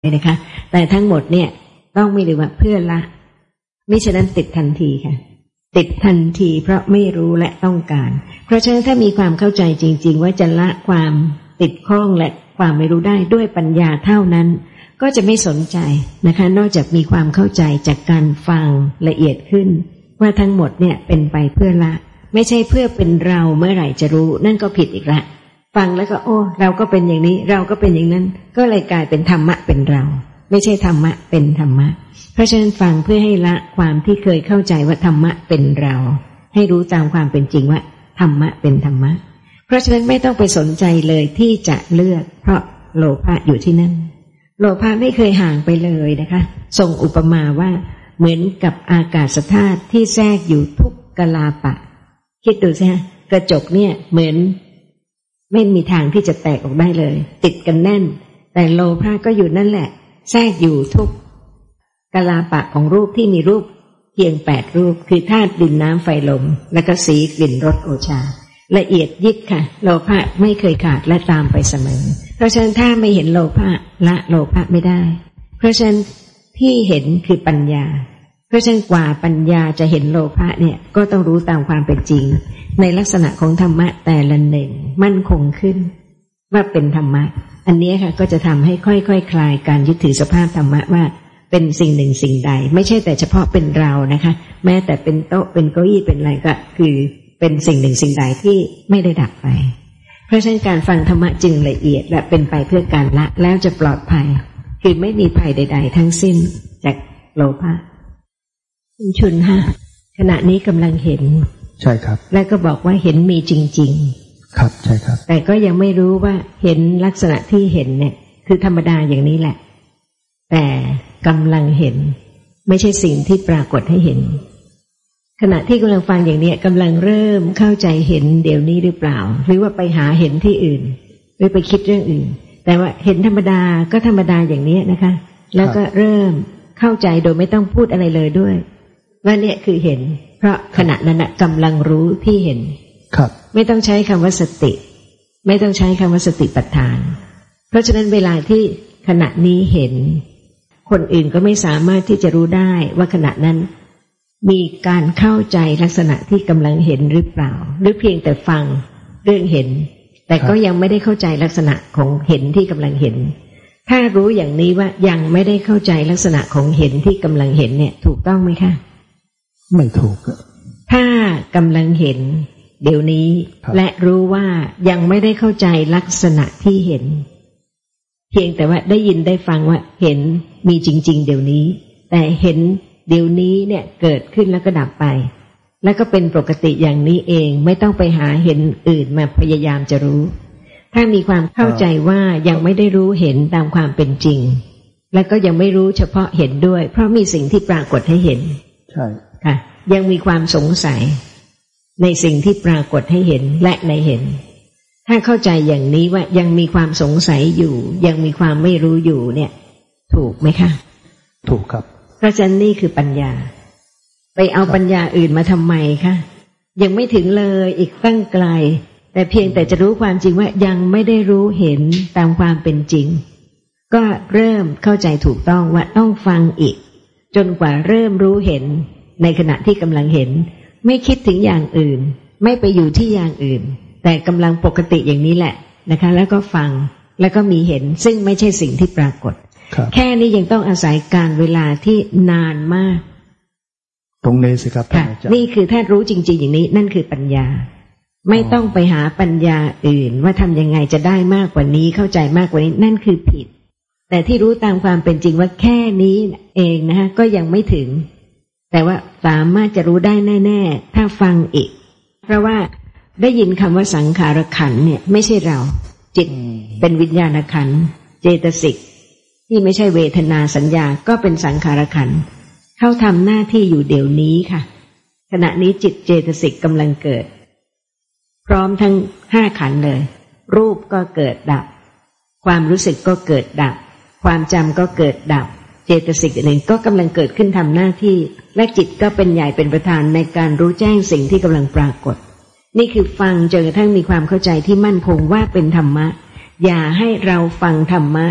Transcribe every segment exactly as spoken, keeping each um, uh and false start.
นะคะแต่ทั้งหมดเนี่ยต้องไม่ลืมว่าเพื่อละมิฉะนั้นติดทันทีค่ะติดทันทีเพราะไม่รู้และต้องการเพราะฉะนั้นถ้ามีความเข้าใจจริงๆว่าจะละความติดข้องและความไม่รู้ได้ด้วยปัญญาเท่านั้นก็จะไม่สนใจนะคะนอกจากมีความเข้าใจจากการฟังละเอียดขึ้นว่าทั้งหมดเนี่ยเป็นไปเพื่อละไม่ใช่เพื่อเป็นเราเมื่อไหร่จะรู้นั่นก็ผิดอีกละฟังแล้วก็โอ้เราก็เป็นอย่างนี้เราก็เป็นอย่างนั้นก็เลยกลายเป็นธรรมะเป็นเราไม่ใช่ธรรมะเป็นธรรมะเพราะฉะนั้นฟังเพื่อให้ละความที่เคยเข้าใจว่าธรรมะเป็นเราให้รู้ตามความเป็นจริงว่าธรรมะเป็นธรรมะเพราะฉะนั้นไม่ต้องไปสนใจเลยที่จะเลือกเพราะโลภะอยู่ที่นั่นโลภะไม่เคยห่างไปเลยนะคะทรงอุปมาว่าเหมือนกับอากาศธาตุที่แทรกอยู่ทุกกลาปะคิดดูสิฮะกระจกเนี่ยเหมือนไม่มีทางที่จะแตกออกได้เลยติดกันแน่นแต่โลภะก็อยู่นั่นแหละแทรกอยู่ทุกกลาปะของรูปที่มีรูปเพียงแปดรูปคือธาตุดินน้ำไฟลมและก็สีกลิ่นรสโอชาละเอียดยิบค่ะโลภะไม่เคยขาดและตามไปเสมอเพราะฉะนั้นถ้าไม่เห็นโลภะละโลภะไม่ได้เพราะฉะนั้นที่เห็นคือปัญญาเพราะฉะนั้นกว่าปัญญาจะเห็นโลภะเนี่ยก็ต้องรู้ตามความเป็นจริงในลักษณะของธรรมะแต่ละหนึ่งมั่นคงขึ้นว่าเป็นธรรมะอันนี้ค่ะก็จะทำให้ค่อยๆ ค, คลายการยึดถือสภาพธรรมะว่าเป็นสิ่งหนึ่งสิ่งใดไม่ใช่แต่เฉพาะเป็นเรานะคะแม้แต่เป็นโต๊ะเป็นเก้าอี้เป็นอะไรก็คือเป็นสิ่งหนึ่งสิ่งใดที่ไม่ได้ดับไปเพราะฉะนั้นการฟังธรรมะจึงละเอียดและเป็นไปเพื่อการละแล้วจะปลอดภัยคือไม่มีภัยใดๆทั้งสิ้นจากโลภะคุณชุนฮะขณะนี้กำลังเห็นใช่ครับและก็บอกว่าเห็นมีจริงๆครับใช่ครับแต่ก็ยังไม่รู้ว่าเห็นลักษณะที่เห็นเนี่ยคือธรรมดาอย่างนี้แหละแต่กำลังเห็นไม่ใช่สิ่งที่ปรากฏให้เห็นขณะที่กำลังฟังอย่างนี้กำลังเริ่มเข้าใจเห็นเดี๋ยวนี้หรือเปล่าหรือว่าไปหาเห็นที่อื่นหรือไปคิดเรื่องอื่นแต่ว่าเห็นธรรมดาก็ธรรมดาอย่างนี้นะคะแล้วก็เริ่มเข้าใจโดยไม่ต้องพูดอะไรเลยด้วยว่าเนี่ยคือเห็นเพราะขณะนั้นกำลังรู้ที่เห็นครับไม่ต้องใช้คำว่าสติไม่ต้องใช้คำว่าสติปัฏฐานเพราะฉะนั้นเวลาที่ขณะนี้เห็นคนอื่นก็ไม่สามารถที่จะรู้ได้ว่าขณะนั้นมีการเข้าใจลักษณะที่กำลังเห็นหรือเปล่าหรือเพียงแต่ฟังเรื่องเห็นแต่ก็ยังไม่ได้เข้าใจลักษณะของเห็นที่กำลังเห็นถ้ารู้อย่างนี้ว่ายังไม่ได้เข้าใจลักษณะของเห็นที่กำลังเห็นเนี่ยถูกต้องไหมคะไม่ถูกถ้ากำลังเห็นเดี๋ยวนี้และรู้ว่ายังไม่ได้เข้าใจลักษณะที่เห็นเพียงแต่ว่าได้ยินได้ฟังว่าเห็นมีจริงๆเดี๋ยวนี้แต่เห็นเดี๋ยวนี้เนี่ยเกิดขึ้นแล้วก็ดับไปแล้วก็เป็นปกติอย่างนี้เองไม่ต้องไปหาเห็นอื่นมาพยายามจะรู้ถ้ามีความเข้าใจว่ายังไม่ได้รู้เห็นตามความเป็นจริงแล้วก็ยังไม่รู้เฉพาะเห็นด้วยเพราะมีสิ่งที่ปรากฏให้เห็นใช่ค่ะยังมีความสงสัยในสิ่งที่ปรากฏให้เห็นและในเห็นถ้าเข้าใจอย่างนี้ว่ายังมีความสงสัยอยู่ยังมีความไม่รู้อยู่เนี่ยถูกไหมคะถูกครับเพราะฉะนั้นนี่คือปัญญาไปเอาปัญญาอื่นมาทำไมคะยังไม่ถึงเลยอีกตั้งไกลแต่เพียงแต่จะรู้ความจริงว่ายังไม่ได้รู้เห็นตามความเป็นจริงก็เริ่มเข้าใจถูกต้องว่าต้องฟังอีกจนกว่าเริ่มรู้เห็นในขณะที่กำลังเห็นไม่คิดถึงอย่างอื่นไม่ไปอยู่ที่อย่างอื่นแต่กำลังปกติอย่างนี้แหละนะคะแล้วก็ฟังแล้วก็มีเห็นซึ่งไม่ใช่สิ่งที่ปรากฏแค่นี้ยังต้องอาศัยการเวลาที่นานมากตรงนี้สิครับค่ะนี่คือถ้ารู้จริงๆอย่างนี้นั่นคือปัญญาไม่ต้องไปหาปัญญาอื่นว่าทำยังไงจะได้มากกว่านี้เข้าใจมากกว่านี้นั่นคือผิดแต่ที่รู้ตามความเป็นจริงว่าแค่นี้เองนะคะก็ยังไม่ถึงแต่ว่าสามารถจะรู้ได้แน่ๆถ้าฟังอีกเพราะว่าได้ยินคำว่าสังขารขันธ์เนี่ยไม่ใช่เราจิตเป็นวิญญาณขันธ์เจตสิกที่ไม่ใช่เวทนาสัญญาก็เป็นสังขารขันธ์เข้าทำหน้าที่อยู่เดี๋ยวนี้ค่ะขณะนี้จิตเจตสิกกำลังเกิดพร้อมทั้งห้าขันธ์เลยรูปก็เกิดดับความรู้สึกก็เกิดดับความจำก็เกิดดับเจตสิกหนึ่งก็กำลังเกิดขึ้นทำหน้าที่และจิตก็เป็นใหญ่เป็นประธานในการรู้แจ้งสิ่งที่กำลังปรากฏนี่คือฟังจนกระทั่งมีความเข้าใจที่มั่นคงว่าเป็นธรรมะอย่าให้เราฟังธรรมะ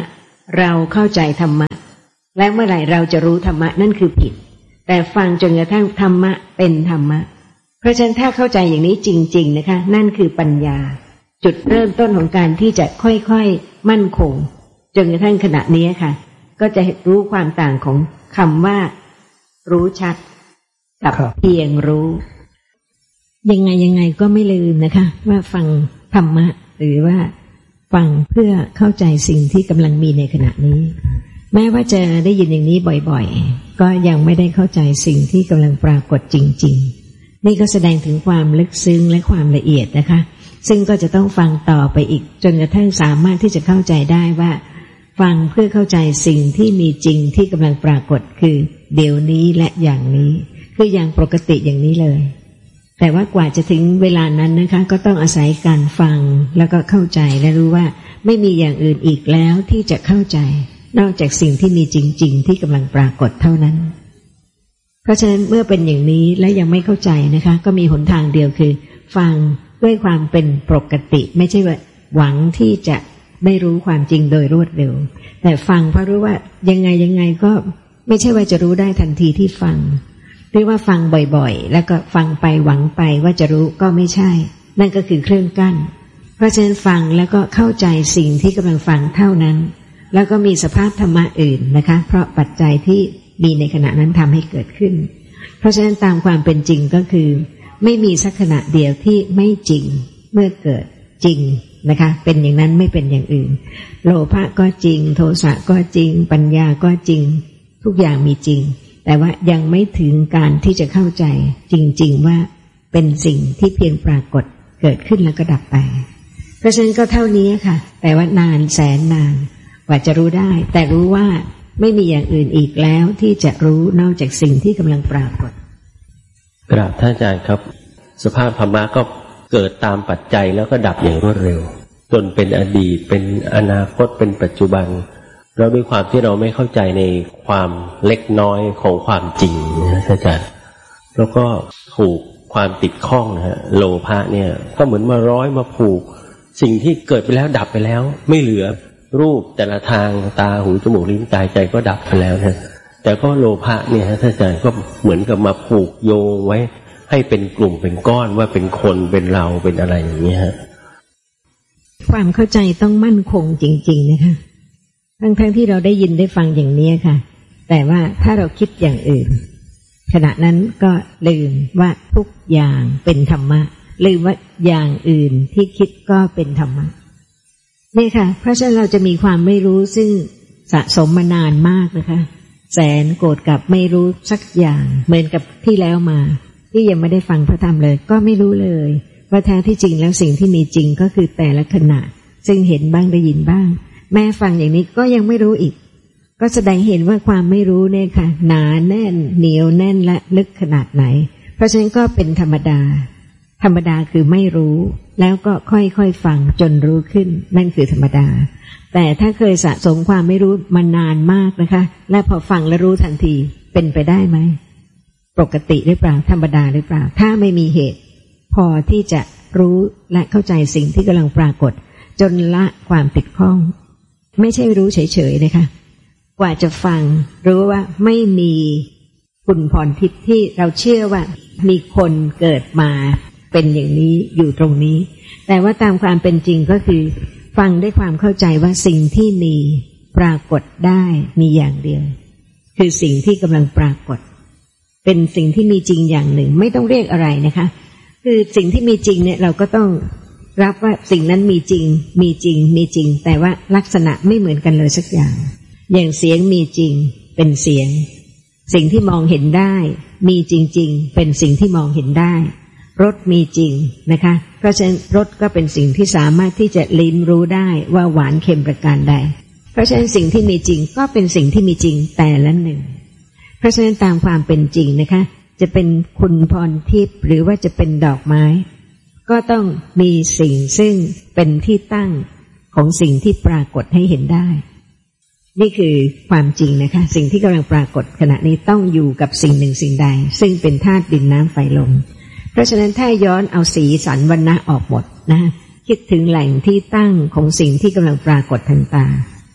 เราเข้าใจธรรมะแล้วเมื่อไหร่เราจะรู้ธรรมะนั่นคือผิดแต่ฟังจนกระทั่งธรรมะเป็นธรรมะเพราะฉะนั้นถ้าเข้าใจอย่างนี้จริงๆนะคะนั่นคือปัญญาจุดเริ่มต้นของการที่จะค่อยๆมั่นคงจนกระทั่งขณะนี้ค่ะก็จะรู้ความต่างของคำว่ารู้ชัดกับเพียงรู้ยังไงยังไงก็ไม่ลืมนะคะว่าฟังธรรมะหรือว่าฟังเพื่อเข้าใจสิ่งที่กำลังมีในขณะนี้แม้ว่าจะได้ยินอย่างนี้บ่อยๆก็ยังไม่ได้เข้าใจสิ่งที่กำลังปรากฏจริงๆนี่ก็แสดงถึงความลึกซึ้งและความละเอียดนะคะซึ่งก็จะต้องฟังต่อไปอีกจนกระทั่งสามารถที่จะเข้าใจได้ว่าฟังเพื่อเข้าใจสิ่งที่มีจริงที่กำลังปรากฏคือเดี๋ยวนี้และอย่างนี้คืออย่างปกติอย่างนี้เลยแต่ว่ากว่าจะถึงเวลานั้นนะคะก็ต้องอาศัยการฟังแล้วก็เข้าใจและรู้ว่าไม่มีอย่างอื่นอีกแล้วที่จะเข้าใจนอกจากสิ่งที่มีจริงๆที่กำลังปรากฏเท่านั้นเพราะฉะนั้นเมื่อเป็นอย่างนี้และยังไม่เข้าใจนะคะก็มีหนทางเดียวคือฟังด้วยความเป็นปกติไม่ใช่ว่าหวังที่จะได้รู้ความจริงโดยรวดเร็วแต่ฟังเพราะรู้ว่ายังไงยังไงก็ไม่ใช่ว่าจะรู้ได้ทันทีที่ฟังหรือว่าฟังบ่อยๆแล้วก็ฟังไปหวังไปว่าจะรู้ก็ไม่ใช่นั่นก็คือเครื่องกั้นเพราะฉะนั้นฟังแล้วก็เข้าใจสิ่งที่กำลังฟังเท่านั้นแล้วก็มีสภาพธรรมะอื่นนะคะเพราะปัจจัยที่มีในขณะนั้นทำให้เกิดขึ้นเพราะฉะนั้นตามความเป็นจริงก็คือไม่มีสักขณะเดียวที่ไม่จริงเมื่อเกิดจริงนะคะเป็นอย่างนั้นไม่เป็นอย่างอื่นโลภะก็จริงโทสะก็จริงปัญญาก็จริงทุกอย่างมีจริงแต่ว่ายังไม่ถึงการที่จะเข้าใจจริงๆว่าเป็นสิ่งที่เพียงปรากฏเกิดขึ้นแล้วก็ดับไปเพราะฉะนั้นก็เท่านี้ค่ะแต่ว่านานแสนนานกว่าจะรู้ได้แต่รู้ว่าไม่มีอย่างอื่นอีกแล้วที่จะรู้นอกจากสิ่งที่กำลังปรากฏกราบท่านอาจารย์ครับสภาพธรรมะก็เกิดตามปัจจัยแล้วก็ดับอย่างรวดเร็วจนเป็นอดีตเป็นอนาคตเป็นปัจจุบันแล้วด้วยความที่เราไม่เข้าใจในความเล็กน้อยของความจริงนะอาจารย์แล้วก็ถูกความติดข้องนะฮะโลภะเนี่ยก็เหมือนมาร้อยมาผูกสิ่งที่เกิดไปแล้วดับไปแล้วไม่เหลือรูปแต่ละทางตาหูจมูกลิ้นกายใจก็ดับไปแล้วนะแต่ก็โลภะเนี่ยฮะท่านอาจารย์ก็เหมือนกับมาผูกโยงไว้ให้เป็นกลุ่มเป็นก้อนว่าเป็นคนเป็นเราเป็นอะไรอย่างนี้ฮะความเข้าใจต้องมั่นคงจริงๆนะคะทั้งๆที่เราได้ยินได้ฟังอย่างนี้ค่ะแต่ว่าถ้าเราคิดอย่างอื่นขณะนั้นก็ลืมว่าทุกอย่างเป็นธรรมะลืมว่าอย่างอื่นที่คิดก็เป็นธรรมะนี่ค่ะเพราะฉะนั้นเราจะมีความไม่รู้ซึ่งสะสมมานานมากนะคะแสนโกรธกับไม่รู้สักอย่างเหมือนกับที่แล้วมาที่ยังไม่ได้ฟังพระธรรมเลยก็ไม่รู้เลยว่าแท้ที่จริงแล้วสิ่งที่มีจริงก็คือแต่ละขณะซึ่งเห็นบ้างได้ยินบ้างแม้ฟังอย่างนี้ก็ยังไม่รู้อีกก็แสดงเห็นว่าความไม่รู้เนี่ยค่ะหนาแน่นเหนียวแน่นและลึกขนาดไหนเพราะฉะนั้นก็เป็นธรรมดาธรรมดาคือไม่รู้แล้วก็ค่อยๆฟังจนรู้ขึ้นนั่นคือธรรมดาแต่ถ้าเคยสะสมความไม่รู้มานานมากนะคะและพอฟังแล้วรู้ทันทีเป็นไปได้ไหมปกติหรือเปล่าธรรมดาหรือเปล่าถ้าไม่มีเหตุพอที่จะรู้และเข้าใจสิ่งที่กำลังปรากฏจนละความติดข้องไม่ใช่รู้เฉยๆนะคะกว่าจะฟังรู้ว่าไม่มีคุณพรทิพย์ที่เราเชื่อว่ามีคนเกิดมาเป็นอย่างนี้อยู่ตรงนี้แต่ว่าตามความเป็นจริงก็คือฟังด้วยความเข้าใจว่าสิ่งที่มีปรากฏได้มีอย่างเดียวคือสิ่งที่กำลังปรากฏเป็นสิ่งที่มีจริงอย่างหนึ่งไม่ต้องเรียกอะไรนะคะคือสิ่งที่มีจริงเนี่ยเราก็ต้องรับว่าสิ่งนั้นมีจริงมีจริงมีจริงแต่ว่าลักษณะไม่เหมือนกันเลยสักอย่างอย่างเสียงมีจริงเป็นเสียงสิ่งที่มองเห็นได้มีจริงๆเป็นสิ่งที่มองเห็นได้รสมีจริงนะคะเพราะฉะนั้นรสก็เป็นสิ่งที่สามารถที่จะลิ้มรู้ได้ว่าหวานเค็มประการใดเพราะฉะนั้นสิ่งที่มีจริงก็เป็นสิ่งที่มีจริงแต่ละหนึ่งเพราะฉะนั้นตามความเป็นจริงนะคะจะเป็นคุณพรทิพย์หรือว่าจะเป็นดอกไม้ก็ต้องมีสิ่งซึ่งเป็นที่ตั้งของสิ่งที่ปรากฏให้เห็นได้นี่คือความจริงนะคะสิ่งที่กำลังปรากฏขณะนี้ต้องอยู่กับสิ่งหนึ่งสิ่งใดซึ่งเป็นธาตุดินน้ำไฟลมเพราะฉะนั้นถ้าย้อนเอาสีสันวรรณะออกหมดนะคิดถึงแหล่งที่ตั้งของสิ่งที่กำลังปรากฏทางตา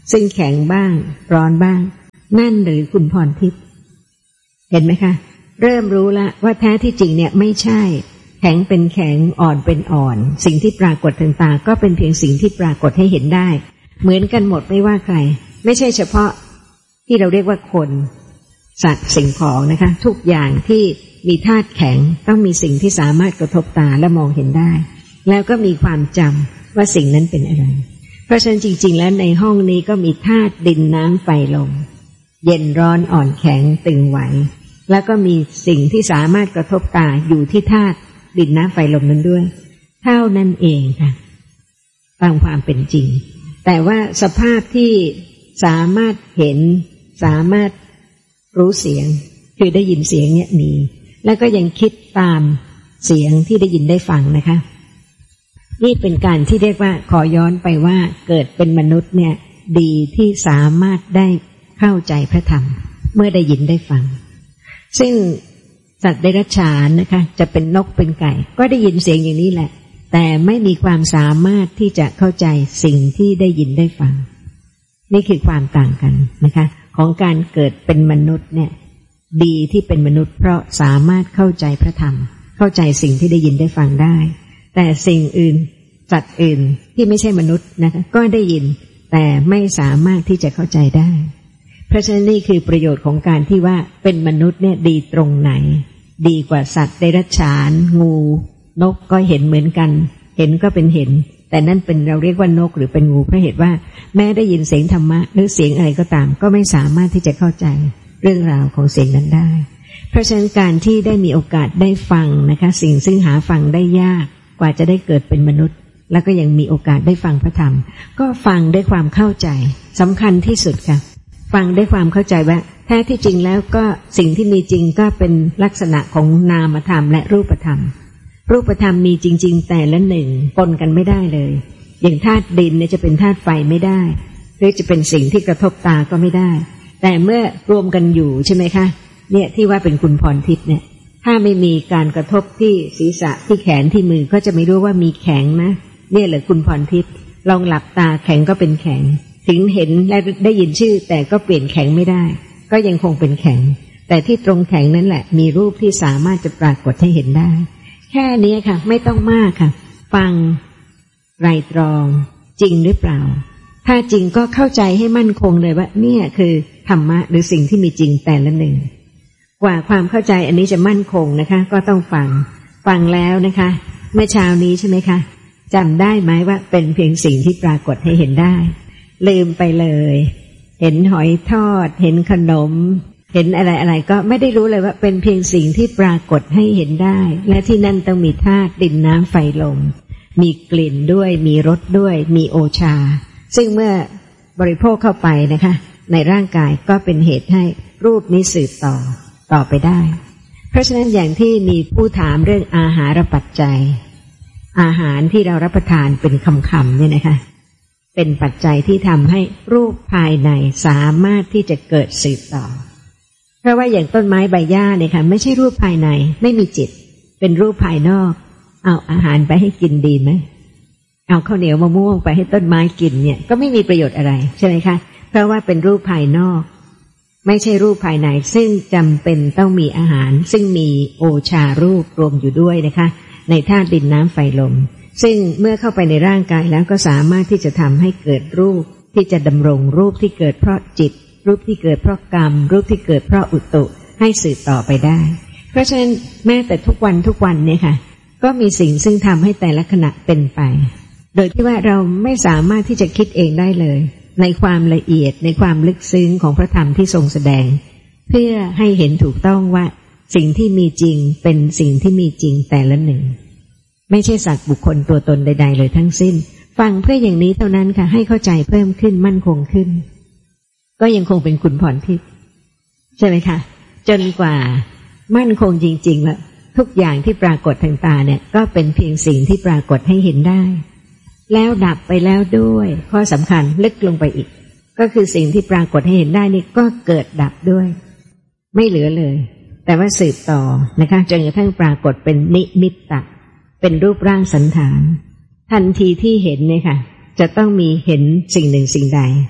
ซึ่งแข็งบ้างร้อนบ้างนั่นหรือคุณพรทิพย์เห็นไหมคะเริ่มรู้ละว่าแท้ที่จริงเนี่ยไม่ใช่แข็งเป็นแข็งอ่อนเป็นอ่อนสิ่งที่ปรากฏทางตาก็เป็นเพียงสิ่งที่ปรากฏให้เห็นได้เหมือนกันหมดไม่ว่าใครไม่ใช่เฉพาะที่เราเรียกว่าคนสัตว์สิ่งของนะคะทุกอย่างที่มีธาตุแข็งต้องมีสิ่งที่สามารถกระทบตาและมองเห็นได้แล้วก็มีความจำว่าสิ่งนั้นเป็นอะไรเพราะฉะนั้นจริงๆแล้วในห้องนี้ก็มีธาตุดินน้ำไฟลมเย็นร้อนอ่อนแข็งตึงไหวแล้วก็มีสิ่งที่สามารถกระทบตาอยู่ที่ธาตุดินน้ำไฟลมนั้นด้วยเท่านั้นเองค่ะตามความเป็นจริงแต่ว่าสภาพที่สามารถเห็นสามารถรู้เสียงคือได้ยินเสียงเนี่ยมีแล้วก็ยังคิดตามเสียงที่ได้ยินได้ฟังนะคะนี่เป็นการที่เรียกว่าขอย้อนไปว่าเกิดเป็นมนุษย์เนี่ยดีที่สามารถได้เข้าใจพระธรรมเมื่อได้ยินได้ฟังซึ่งสัตว์เดรัจฉานนะคะจะเป็นนกเป็นไก่ก็ได้ยินเสียงอย่างนี้แหละแต่ไม่มีความสามารถที่จะเข้าใจสิ่งที่ได้ยินได้ฟังนี่คือความต่างกันนะคะของการเกิดเป็นมนุษย์เนี่ยดีที่เป็นมนุษย์เพราะสามารถเข้าใจพระธรรมเข้าใจสิ่งที่ได้ยินได้ฟังได้แต่สิ่งอื่นสัตว์อื่นที่ไม่ใช่มนุษย์นะคะก็ได้ยินแต่ไม่สามารถที่จะเข้าใจได้เพราะฉะนั้นนี่คือประโยชน์ของการที่ว่าเป็นมนุษย์เนี่ยดีตรงไหนดีกว่าสัตว์เดรัจฉานงูนกก็เห็นเหมือนกันเห็นก็เป็นเห็นแต่นั่นเป็นเราเรียกว่านกหรือเป็นงูเพราะเหตุว่าแม้ได้ยินเสียงธรรมะหรือเสียงอะไรก็ตามก็ไม่สามารถที่จะเข้าใจเรื่องราวของเสียงนั้นได้เพราะฉะนั้นการที่ได้มีโอกาสได้ฟังนะคะสิ่งซึ่งหาฟังได้ยากกว่าจะได้เกิดเป็นมนุษย์แล้วก็ยังมีโอกาสได้ฟังพระธรรมก็ฟังด้วยความเข้าใจสำคัญที่สุดค่ะฟังด้วยความเข้าใจว่าแท้ที่จริงแล้วก็สิ่งที่มีจริงก็เป็นลักษณะของนามธรรมและรูปธรรมรูปธรรมมีจริงๆแต่ละหนึ่งปนกันไม่ได้เลยอย่างธาตุดินเนี่ยจะเป็นธาตุไฟไม่ได้หรือจะเป็นสิ่งที่กระทบตาก็ไม่ได้แต่เมื่อรวมกันอยู่ใช่ไหมคะเนี่ยที่ว่าเป็นคุณพรทิพย์เนี่ยถ้าไม่มีการกระทบที่ศีรษะที่แขนที่มือก็จะไม่รู้ว่ามีแข็งนะเนี่ยแหละคุณพรทิพย์ลองหลับตาแข็งก็เป็นแข็งถึงเห็นและได้ยินชื่อแต่ก็เปลี่ยนแข็งไม่ได้ก็ยังคงเป็นแข็งแต่ที่ตรงแข็งนั่นแหละมีรูปที่สามารถจะปรากฏให้เห็นได้แค่นี้ค่ะไม่ต้องมากค่ะฟังไตรตรองจริงหรือเปล่าถ้าจริงก็เข้าใจให้มั่นคงเลยว่าเนี่ยคือธรรมะหรือสิ่งที่มีจริงแต่ละหนึ่งกว่าความเข้าใจอันนี้จะมั่นคงนะคะก็ต้องฟังฟังแล้วนะคะเมื่อเช้านี้ใช่ไหมคะจำได้ไหมว่าเป็นเพียงสิ่งที่ปรากฏให้เห็นได้ลืมไปเลยเห็นหอยทอดเห็นขนมเห็นอะไรอะไรก็ไม่ได้รู้เลยว่าเป็นเพียงสิ่งที่ปรากฏให้เห็นได้และที่นั่นต้องมีธาตุดินน้ำไฟลมมีกลิ่นด้วยมีรสด้วยมีโอชาซึ่งเมื่อบริโภคเข้าไปนะคะในร่างกายก็เป็นเหตุให้รูปนี้สืบต่อต่อไปได้เพราะฉะนั้นอย่างที่มีผู้ถามเรื่องอาหารปัจจัยอาหารที่เรารับประทานเป็นคำๆเนี่ยนะคะเป็นปัจจัยที่ทำให้รูปภายในสามารถที่จะเกิดสืบต่อเพราะว่าอย่างต้นไม้ใบหญ้าเนี่ยค่ะไม่ใช่รูปภายในไม่มีจิตเป็นรูปภายนอกเอาอาหารไปให้กินดีไหมเอาข้าวเหนียวมะม่วงไปให้ต้นไม้กินเนี่ยก็ไม่มีประโยชน์อะไรใช่ไหมคะเพราะว่าเป็นรูปภายนอกไม่ใช่รูปภายในซึ่งจำเป็นต้องมีอาหารซึ่งมีโอชารูปรวมอยู่ด้วยนะคะในธาตุดินน้ำไฟลมซึ่งเมื่อเข้าไปในร่างกายแล้วก็สามารถที่จะทำให้เกิดรูปที่จะดำรงรูปที่เกิดเพราะจิตรูปที่เกิดเพราะกรรมรูปที่เกิดเพราะอุตุให้สืบต่อไปได้เพราะฉะนั้นแม้แต่ทุกวันทุกวันเนี่ยค่ะก็มีสิ่งซึ่งทำให้แต่ละขณะเป็นไปโดยที่ว่าเราไม่สามารถที่จะคิดเองได้เลยในความละเอียดในความลึกซึ้งของพระธรรมที่ทรงแสดงเพื่อให้เห็นถูกต้องว่าสิ่งที่มีจริงเป็นสิ่งที่มีจริงแต่ละหนึ่งไม่ใช่สัตว์บุคคลตัวตนใดๆเลยทั้งสิ้นฟังเพื่ออย่างนี้เท่านั้นค่ะให้เข้าใจเพิ่มขึ้นมั่นคงขึ้นก็ยังคงเป็นคุณพรทิพย์ใช่ไหมคะจนกว่ามั่นคงจริงๆว่าทุกอย่างที่ปรากฏทางตาเนี่ยก็เป็นเพียงสิ่งที่ปรากฏให้เห็นได้แล้วดับไปแล้วด้วยข้อสำคัญลึกลงไปอีกก็คือสิ่งที่ปรากฏให้เห็นได้นี่ก็เกิดดับด้วยไม่เหลือเลยแต่ว่าสืบต่อนะคะจนกระทั่งปรากฏเป็นนิมิตตะเป็นรูปร่างสันฐานทันทีที่เห็นเนี่ยค่ะจะต้องมีเห็นสิ่งหนึ่งสิ่งใด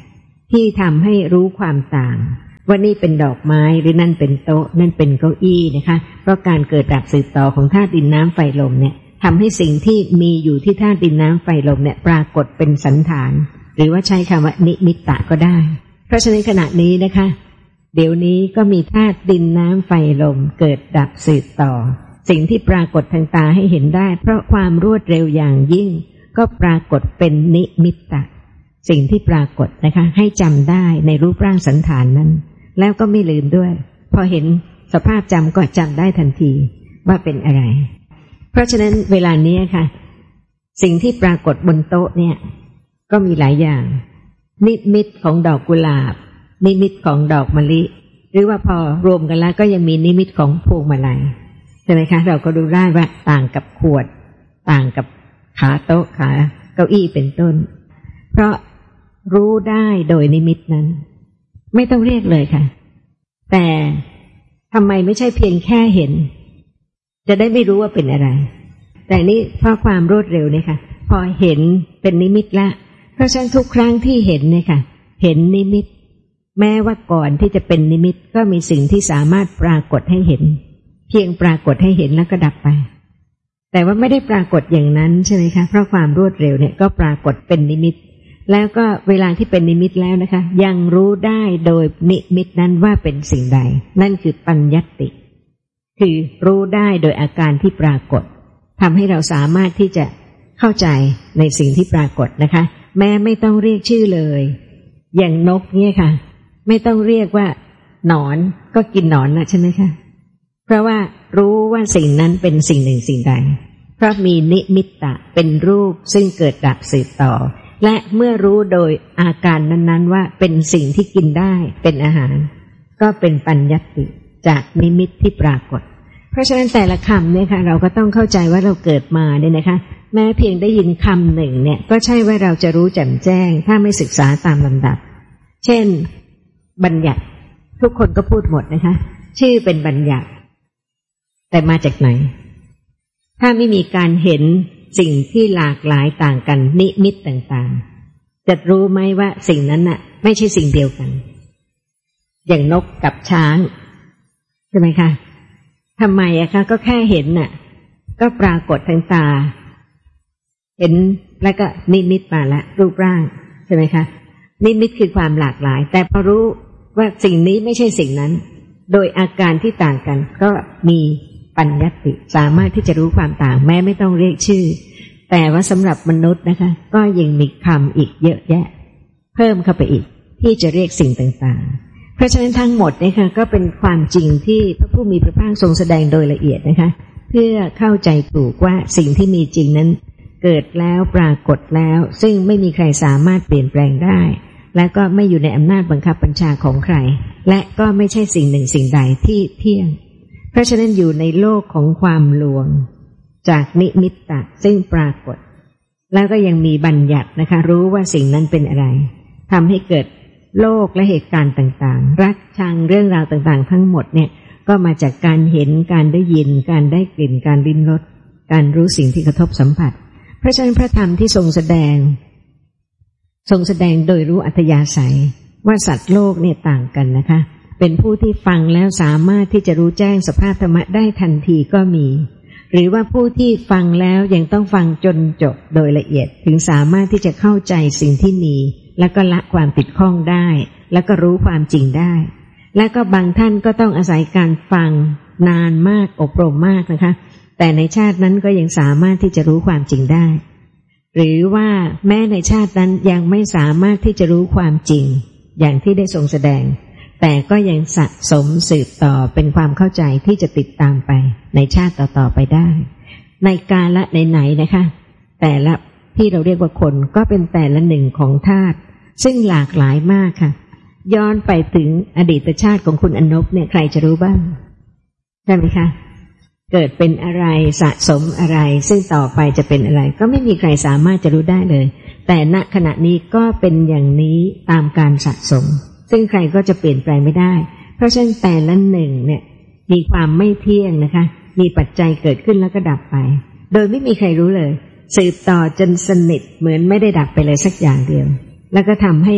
ที่ทำให้รู้ความต่างว่านี่เป็นดอกไม้หรือนั่นเป็นโต๊ะนั่นเป็นเก้าอี้นะคะเพราะการเกิดดับสืบต่อของธาตุดินน้ำไฟลมเนี่ยทำให้สิ่งที่มีอยู่ที่ธาตุดินน้ำไฟลมเนี่ยปรากฏเป็นสันฐานหรือว่าใช้คำว่านิมิตตะก็ได้เพราะฉะนั้นขณะนี้นะคะเดี๋ยวนี้ก็มีธาตุดินน้ำไฟลมเกิดดับสืบต่อสิ่งที่ปรากฏทางตาให้เห็นได้เพราะความรวดเร็วอย่างยิ่งก็ปรากฏเป็นนิมิตตะสิ่งที่ปรากฏนะคะให้จำได้ในรูปร่างสันฐานนั้นแล้วก็ไม่ลืมด้วยพอเห็นสภาพจำก็จำได้ทันทีว่าเป็นอะไรเพราะฉะนั้นเวลานี้ค่ะสิ่งที่ปรากฏบนโต๊ะเนี่ยก็มีหลายอย่างนิมิตของดอกกุหลาบนิมิตของดอกมะลิหรือว่าพอรวมกันแล้วก็ยังมีนิมิตของพวงมาลัยใช่ไหมคะเราก็ดูได้ว่าต่างกับขวดต่างกับขาโต๊ะขาเก้าอี้เป็นต้นเพราะรู้ได้โดยนิมิตนั้นไม่ต้องเรียกเลยค่ะแต่ทำไมไม่ใช่เพียงแค่เห็นจะได้ไม่รู้ว่าเป็นอะไรแต่นี่เพราะความรวดเร็วเนี่ยค่ะพอเห็นเป็นนิมิตละเพราะฉะนั้นทุกครั้งที่เห็นเนี่ยค่ะเห็นนิมิตแม้ว่าก่อนที่จะเป็นนิมิตก็มีสิ่งที่สามารถปรากฏให้เห็นเพียงปรากฏให้เห็นแล้วก็ดับไปแต่ว่าไม่ได้ปรากฏอย่างนั้นใช่ไหมคะเพราะความรวดเร็วเนี่ยก็ปรากฏเป็นนิมิตแล้วก็เวลาที่เป็นนิมิตแล้วนะคะยังรู้ได้โดยนิมิตนั้นว่าเป็นสิ่งใดนั่นคือปัญญัตติคือรู้ได้โดยอาการที่ปรากฏทำให้เราสามารถที่จะเข้าใจในสิ่งที่ปรากฏนะคะแม้ไม่ต้องเรียกชื่อเลยอย่างนกเนี่ยค่ะไม่ต้องเรียกว่าหนอนก็กินหนอนนะใช่ไหมคะเพราะว่ารู้ว่าสิ่งนั้นเป็นสิ่งหนึ่งสิ่งใดเพราะมีนิมิตตะเป็นรูปซึ่งเกิดดับสืบต่อและเมื่อรู้โดยอาการนั้นๆว่าเป็นสิ่งที่กินได้เป็นอาหารก็เป็นปัญญัตติจากนิมิตที่ปรากฏเพราะฉะนั้นแต่ละคำเนี่ยค่ะเราก็ต้องเข้าใจว่าเราเกิดมาเนี่ยนะคะแม้เพียงได้ยินคำหนึ่งเนี่ยก็ใช่ว่าเราจะรู้แจ่มแจ้งถ้าไม่ศึกษาตามลำดับเช่นบัญญัติทุกคนก็พูดหมดนะคะชื่อเป็นบัญญัติแต่มาจากไหนถ้าไม่มีการเห็นสิ่งที่หลากหลายต่างกันนิมิตต่างๆจะรู้ไหมว่าสิ่งนั้นน่ะไม่ใช่สิ่งเดียวกันอย่างนกกับช้างใช่ไหมคะทำไมอะคะก็แค่เห็นน่ะก็ปรากฏทางตาเห็นแล้วก็นิมิตมาละรูปร่างใช่ไหมคะนิมิตคือความหลากหลายแต่พอรู้ว่าสิ่งนี้ไม่ใช่สิ่งนั้นโดยอาการที่ต่างกันก็มีปัญญัตติสามารถที่จะรู้ความต่างแม้ไม่ต้องเรียกชื่อแต่ว่าสำหรับมนุษย์นะคะก็ยังมีคำอีกเยอะแยะเพิ่มเข้าไปอีกที่จะเรียกสิ่งต่างๆเพราะฉะนั้นทั้งหมดนะคะก็เป็นความจริงที่พระผู้มีพระภาคทรงแสดงโดยละเอียดนะคะเพื่อเข้าใจถูกว่าสิ่งที่มีจริงนั้นเกิดแล้วปรากฏแล้วซึ่งไม่มีใครสามารถเปลี่ยนแปลงได้และก็ไม่อยู่ในอำนาจบังคับบัญชาของใครและก็ไม่ใช่สิ่งหนึ่งสิ่งใดที่เที่ยงเพราะฉะนั้นอยู่ในโลกของความลวงจากนิมิตตะซึ่งปรากฏแล้วก็ยังมีบัญญัตินะคะรู้ว่าสิ่งนั้นเป็นอะไรทำให้เกิดโลกและเหตุการณ์ต่างๆรักชังเรื่องราวต่างๆทั้งหมดเนี่ยก็มาจากการเห็นการได้ยินการได้กลิ่นการลิ้มรสการรู้สิ่งที่กระทบสัมผัสเพราะฉะนั้นพระธรรมที่ทรงแสดงทรงแสดงโดยรู้อัธยาศัยว่าสัตว์โลกเนี่ยต่างกันนะคะเป็นผู้ที่ฟังแล้วสามารถที่จะรู้แจ้งสภาพธรรมะได้ทันทีก็มีหรือว่าผู้ที่ฟังแล้วยังต้องฟังจนจบโดยละเอียดถึงสามารถที่จะเข้าใจสิ่งที่มีแล้วก็ละความติดข้องได้แล้วก็รู้ความจริงได้และก็บางท่านก็ต้องอาศัยการฟังนานมากอบรมมากนะคะแต่ในชาตินั้นก็ยังสามารถที่จะรู้ความจริงได้หรือว่าแม้ในชาตินั้นยังไม่สามารถที่จะรู้ความจริงอย่างที่ได้ทรงแสดงแต่ก็ยังสะสมสืบต่อเป็นความเข้าใจที่จะติดตามไปในชาติต่อๆไปได้ในกาลไหนๆนะคะแต่ละที่เราเรียกว่าคนก็เป็นแต่ละหนึ่งของธาตุซึ่งหลากหลายมากค่ะย้อนไปถึงอดีตชาติของคุณอนบเนี่ยใครจะรู้บ้างใช่ไหมคะเกิดเป็นอะไรสะสมอะไรซึ่งต่อไปจะเป็นอะไรก็ไม่มีใครสามารถจะรู้ได้เลยแต่ณขณะนี้ก็เป็นอย่างนี้ตามการสะสมซึ่งใครก็จะเปลี่ยนแปลงไม่ได้เพราะฉะนั้นแต่ละหนึ่งเนี่ยมีความไม่เที่ยงนะคะมีปัจจัยเกิดขึ้นแล้วก็ดับไปโดยไม่มีใครรู้เลยสืบต่อจนสนิทเหมือนไม่ได้ดับไปเลยสักอย่างเดียวแล้วก็ทำให้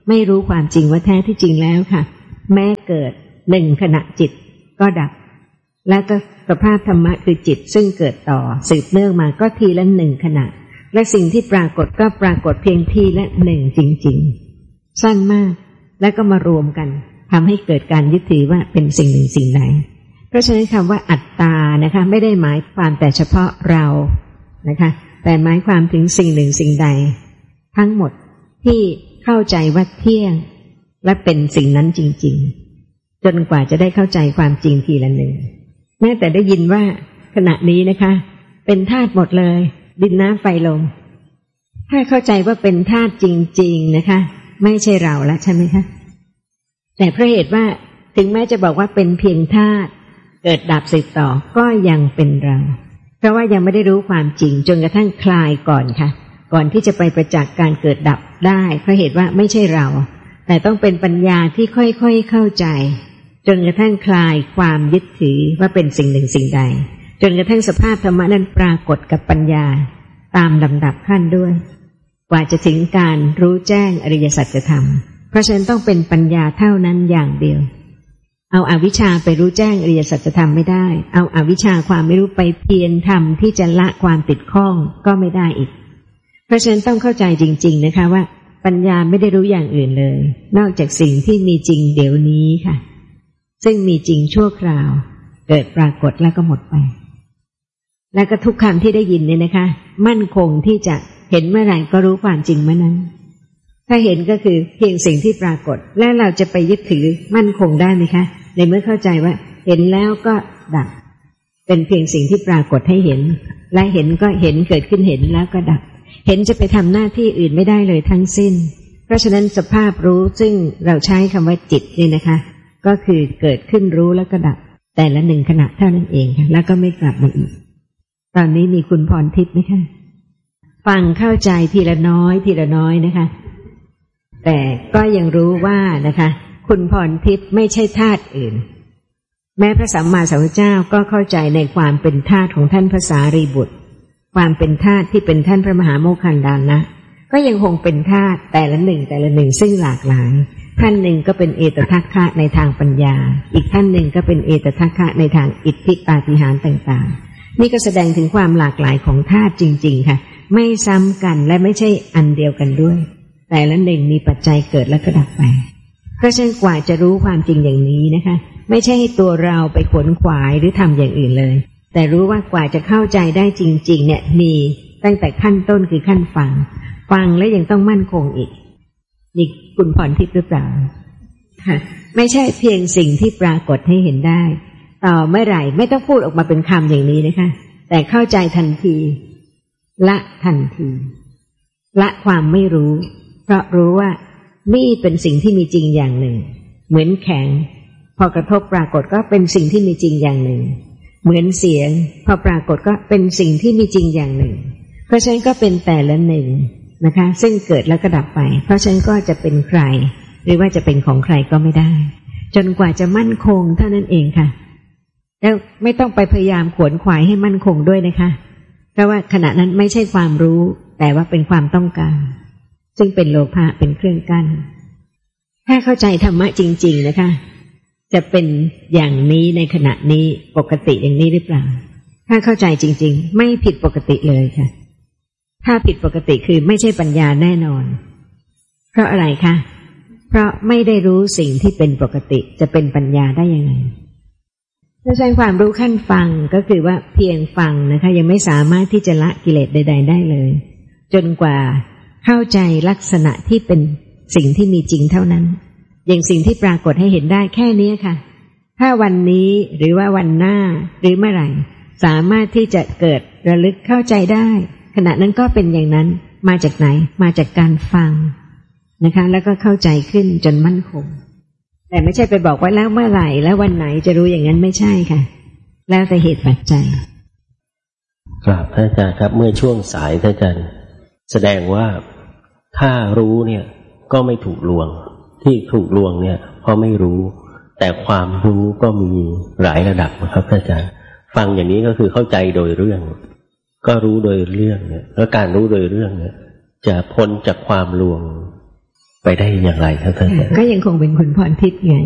ไม่รู้ความจริงว่าแท้ที่จริงแล้วค่ะแม้เกิดหนึ่งขณะจิตก็ดับและก็สภาพธรรมะคือจิตซึ่งเกิดต่อสืบเนื่องมาก็ทีละหนึ่งขณะและสิ่งที่ปรากฏก็ปรากฏเพียงทีละหนึ่งจริงๆสั้นมากแล้วก็มารวมกันทำให้เกิดการยึดถือว่าเป็นสิ่งหนึ่งสิ่งใดเพราะฉะนั้นคำว่าอัตตานะคะไม่ได้หมายความแต่เฉพาะเรานะคะแต่หมายความถึงสิ่งหนึ่งสิ่งใดทั้งหมดที่เข้าใจว่าเที่ยงและเป็นสิ่งนั้นจริงๆจนกว่าจะได้เข้าใจความจริงทีละหนึ่งแม้แต่ได้ยินว่าขณะนี้นะคะเป็นธาตุหมดเลยดินน้ำไฟลมถ้าเข้าใจว่าเป็นธาตุจริงๆนะคะไม่ใช่เราแล้วใช่ไหมคะแต่เพราะเหตุว่าถึงแม้จะบอกว่าเป็นเพียงธาตุเกิดดับสืบต่อก็ยังเป็นเราเพราะว่ายังไม่ได้รู้ความจริงจนกระทั่งคลายก่อนค่ะก่อนที่จะไปประจักษ์การเกิดดับได้เพราะเหตุว่าไม่ใช่เราแต่ต้องเป็นปัญญาที่ค่อยๆเข้าใจจนกระทั่งคลายความยึดถือว่าเป็นสิ่งหนึ่งสิ่งใดจนกระทั่งสภาพธรรมะนั้นปรากฏกับปัญญาตามลำดับขั้นด้วยกว่าจะถึงการรู้แจ้งอริยสัจธรรมเพราะฉะนั้นต้องเป็นปัญญาเท่านั้นอย่างเดียวเอาอวิชชาไปรู้แจ้งอริยสัจธรรมไม่ได้เอาอวิชชาความไม่รู้ไปเพียรทำที่จะละความติดข้องก็ไม่ได้อีกเพราะฉะนั้นต้องเข้าใจจริงๆนะคะว่าปัญญาไม่ได้รู้อย่างอื่นเลยนอกจากสิ่งที่มีจริงเดี๋ยวนี้ค่ะซึ่งมีจริงชั่วคราวเกิดปรากฏแล้วก็หมดไปแล้วก็ทุกคำที่ได้ยินเนี่ยนะคะมั่นคงที่จะเห็นเมื่อไหร่ก็รู้ความจริงเมื่อนั้นถ้าเห็นก็คือเพียงสิ่งที่ปรากฏและเราจะไปยึดถือมั่นคงได้ไหมคะในเมื่อเข้าใจว่าเห็นแล้วก็ดับเป็นเพียงสิ่งที่ปรากฏให้เห็นและเห็นก็เห็นเกิดขึ้นเห็นแล้วก็ดับเห็นจะไปทำหน้าที่อื่นไม่ได้เลยทั้งสิ้นเพราะฉะนั้นสภาพรู้ซึ่งเราใช้คำว่าจิตนี่นะคะก็คือเกิดขึ้นรู้แล้วก็ดับแต่ละหนึ่งขณะเท่านั้นเองค่ะแล้วก็ไม่กลับมาอีกตอนนี้มีคุณพรทิพย์ไหมคะฟังเข้าใจทีละน้อยทีละน้อยนะคะแต่ก็ยังรู้ว่านะคะคุณพรทิพย์ไม่ใช่ธาตุอื่นแม้พระสัมมาสัมพุทธเจ้าก็เข้าใจในความเป็นธาตุของท่านพระสารีบุตรความเป็นธาตุที่เป็นท่านพระมหาโมคคัลลานะก็ยังคงเป็นธาตุแต่ละหนึ่งแต่ละหนึ่งซึ่งหลากหลายท่านหนึ่งก็เป็นเอตทัคคะในทางปัญญาอีกท่านหนึ่งก็เป็นเอตทัคคะในทางอิทธิปาฏิหาริย์ต่างๆนี่ก็แสดงถึงความหลากหลายของธาตุจริงๆค่ะไม่ซ้ำกันและไม่ใช่อันเดียวกันด้วยแต่ละหนึ่งมีปัจจัยเกิดและก็ดับไปเพราะฉะนั้นกว่าจะรู้ความจริงอย่างนี้นะคะไม่ใช่ให้ตัวเราไปขวนขวายหรือทำอย่างอื่นเลยแต่รู้ว่ากว่าจะเข้าใจได้จริงๆเนี่ยมีตั้งแต่ขั้นต้นคือขั้นฟังฟังแล้วยังต้องมั่นคงอีกนี่คุณพรทิพย์หรือเปล่าค่ะไม่ใช่เพียงสิ่งที่ปรากฏให้เห็นได้ต่อเมื่อไหร่ไม่ต้องพูดออกมาเป็นคำอย่างนี้นะคะแต่เข้าใจทันทีละทันทีละความไม่รู้เพราะรู้ว่านี่เป็นสิ่งที่มีจริงอย่างหนึ่งเหมือนแข็งพอกระทบปรากฏก็เป็นสิ่งที่มีจริงอย่างหนึ่งเหมือนเสียงพอปรากฏก็เป็นสิ่งที่มีจริงอย่างหนึ่งเพราะฉะนั้นก็เป็นแต่ละหนึ่งนะคะซึ่งเกิดแล้วก็ดับไปเพราะฉะนั้นก็จะเป็นใครหรือว่าจะเป็นของใครก็ไม่ได้จนกว่าจะมั่นคงเท่านั้นเองค่ะแล้วไม่ต้องไปพยายามขวนขวายให้มั่นคงด้วยนะคะเพราะว่าขณะนั้นไม่ใช่ความรู้แต่ว่าเป็นความต้องการซึ่งเป็นโลภะเป็นเครื่องกั้นถ้าเข้าใจธรรมะจริงๆนะคะจะเป็นอย่างนี้ในขณะนี้ปกติอย่างนี้หรือเปล่าถ้าเข้าใจจริงๆไม่ผิดปกติเลยค่ะถ้าผิดปกติคือไม่ใช่ปัญญาแน่นอนเพราะอะไรคะเพราะไม่ได้รู้สิ่งที่เป็นปกติจะเป็นปัญญาได้ยังไงถ้าใช้ความรู้ขั้นฟังก็คือว่าเพียงฟังนะคะยังไม่สามารถที่จะละกิเลสใดๆได้เลยจนกว่าเข้าใจลักษณะที่เป็นสิ่งที่มีจริงเท่านั้นอย่างสิ่งที่ปรากฏให้เห็นได้แค่นี้ค่ะถ้าวันนี้หรือว่าวันหน้าหรือเมื่อไหร่สามารถที่จะเกิดระลึกเข้าใจได้ขณะนั้นก็เป็นอย่างนั้นมาจากไหนมาจากการฟังนะคะแล้วก็เข้าใจขึ้นจนมั่นคงแต่ไม่ใช่ไปบอกว่าแล้วเมื่อไหร่แล้ววันไหนจะรู้อย่างนั้นไม่ใช่ค่ะแล้วแต่เหตุปัจจัยกราบท่านอาจารย์ครับเมื่อช่วงสายท่านอาจารย์แสดงว่าถ้ารู้เนี่ยก็ไม่ถูกลวงที่ถูกลวงเนี่ยเพราะไม่รู้แต่ความรู้ก็มีหลายระดับนะครับท่านอาจารย์ฟังอย่างนี้ก็คือเข้าใจโดยเรื่องก็รู้โดยเรื่องเนี่ยแล้วการรู้โดยเรื่องเนี่ยจะพ้นจากความลวงไปได้อย่างไรครับท่านก็ยังคงเป็นคุณพรทิพย์ไง